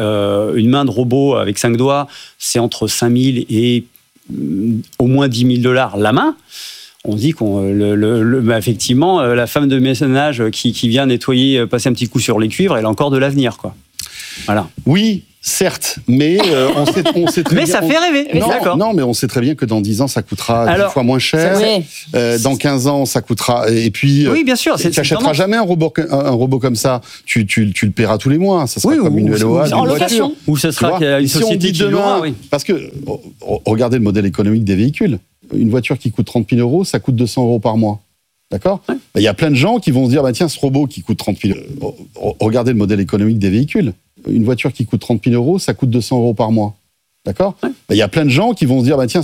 L: de robot avec 5 doigts, c'est entre 5 000 et au moins 10 000 $ la main. On dit effectivement, la femme de ménage qui vient nettoyer, passer un petit coup sur les cuivres, elle a encore de l'avenir, quoi. Voilà.
J: Oui, certes, mais on sait très
L: mais
J: bien,
L: ça fait rêver.
J: Non, mais on sait très bien que dans 10 ans, ça coûtera 10 fois moins cher. Dans 15 ans, ça coûtera. Et puis,
L: oui, bien sûr.
J: Tu n'achèteras jamais un robot comme ça. Tu le paieras tous les mois. Ça sera comme une LOA,
K: en location.
L: Ou ce sera une société qui demain.
J: Parce que regardez le modèle économique des véhicules. Une voiture qui coûte 30 000 euros, ça coûte 200 euros par mois. D'accord ? Il y a plein de gens qui vont se dire, tiens, ce robot qui coûte 30 000 euros. Regardez le modèle économique des véhicules. Une voiture qui coûte 30 000 euros, ça coûte 200 euros par mois. D'accord ? Il y a plein de gens qui vont se dire, tiens,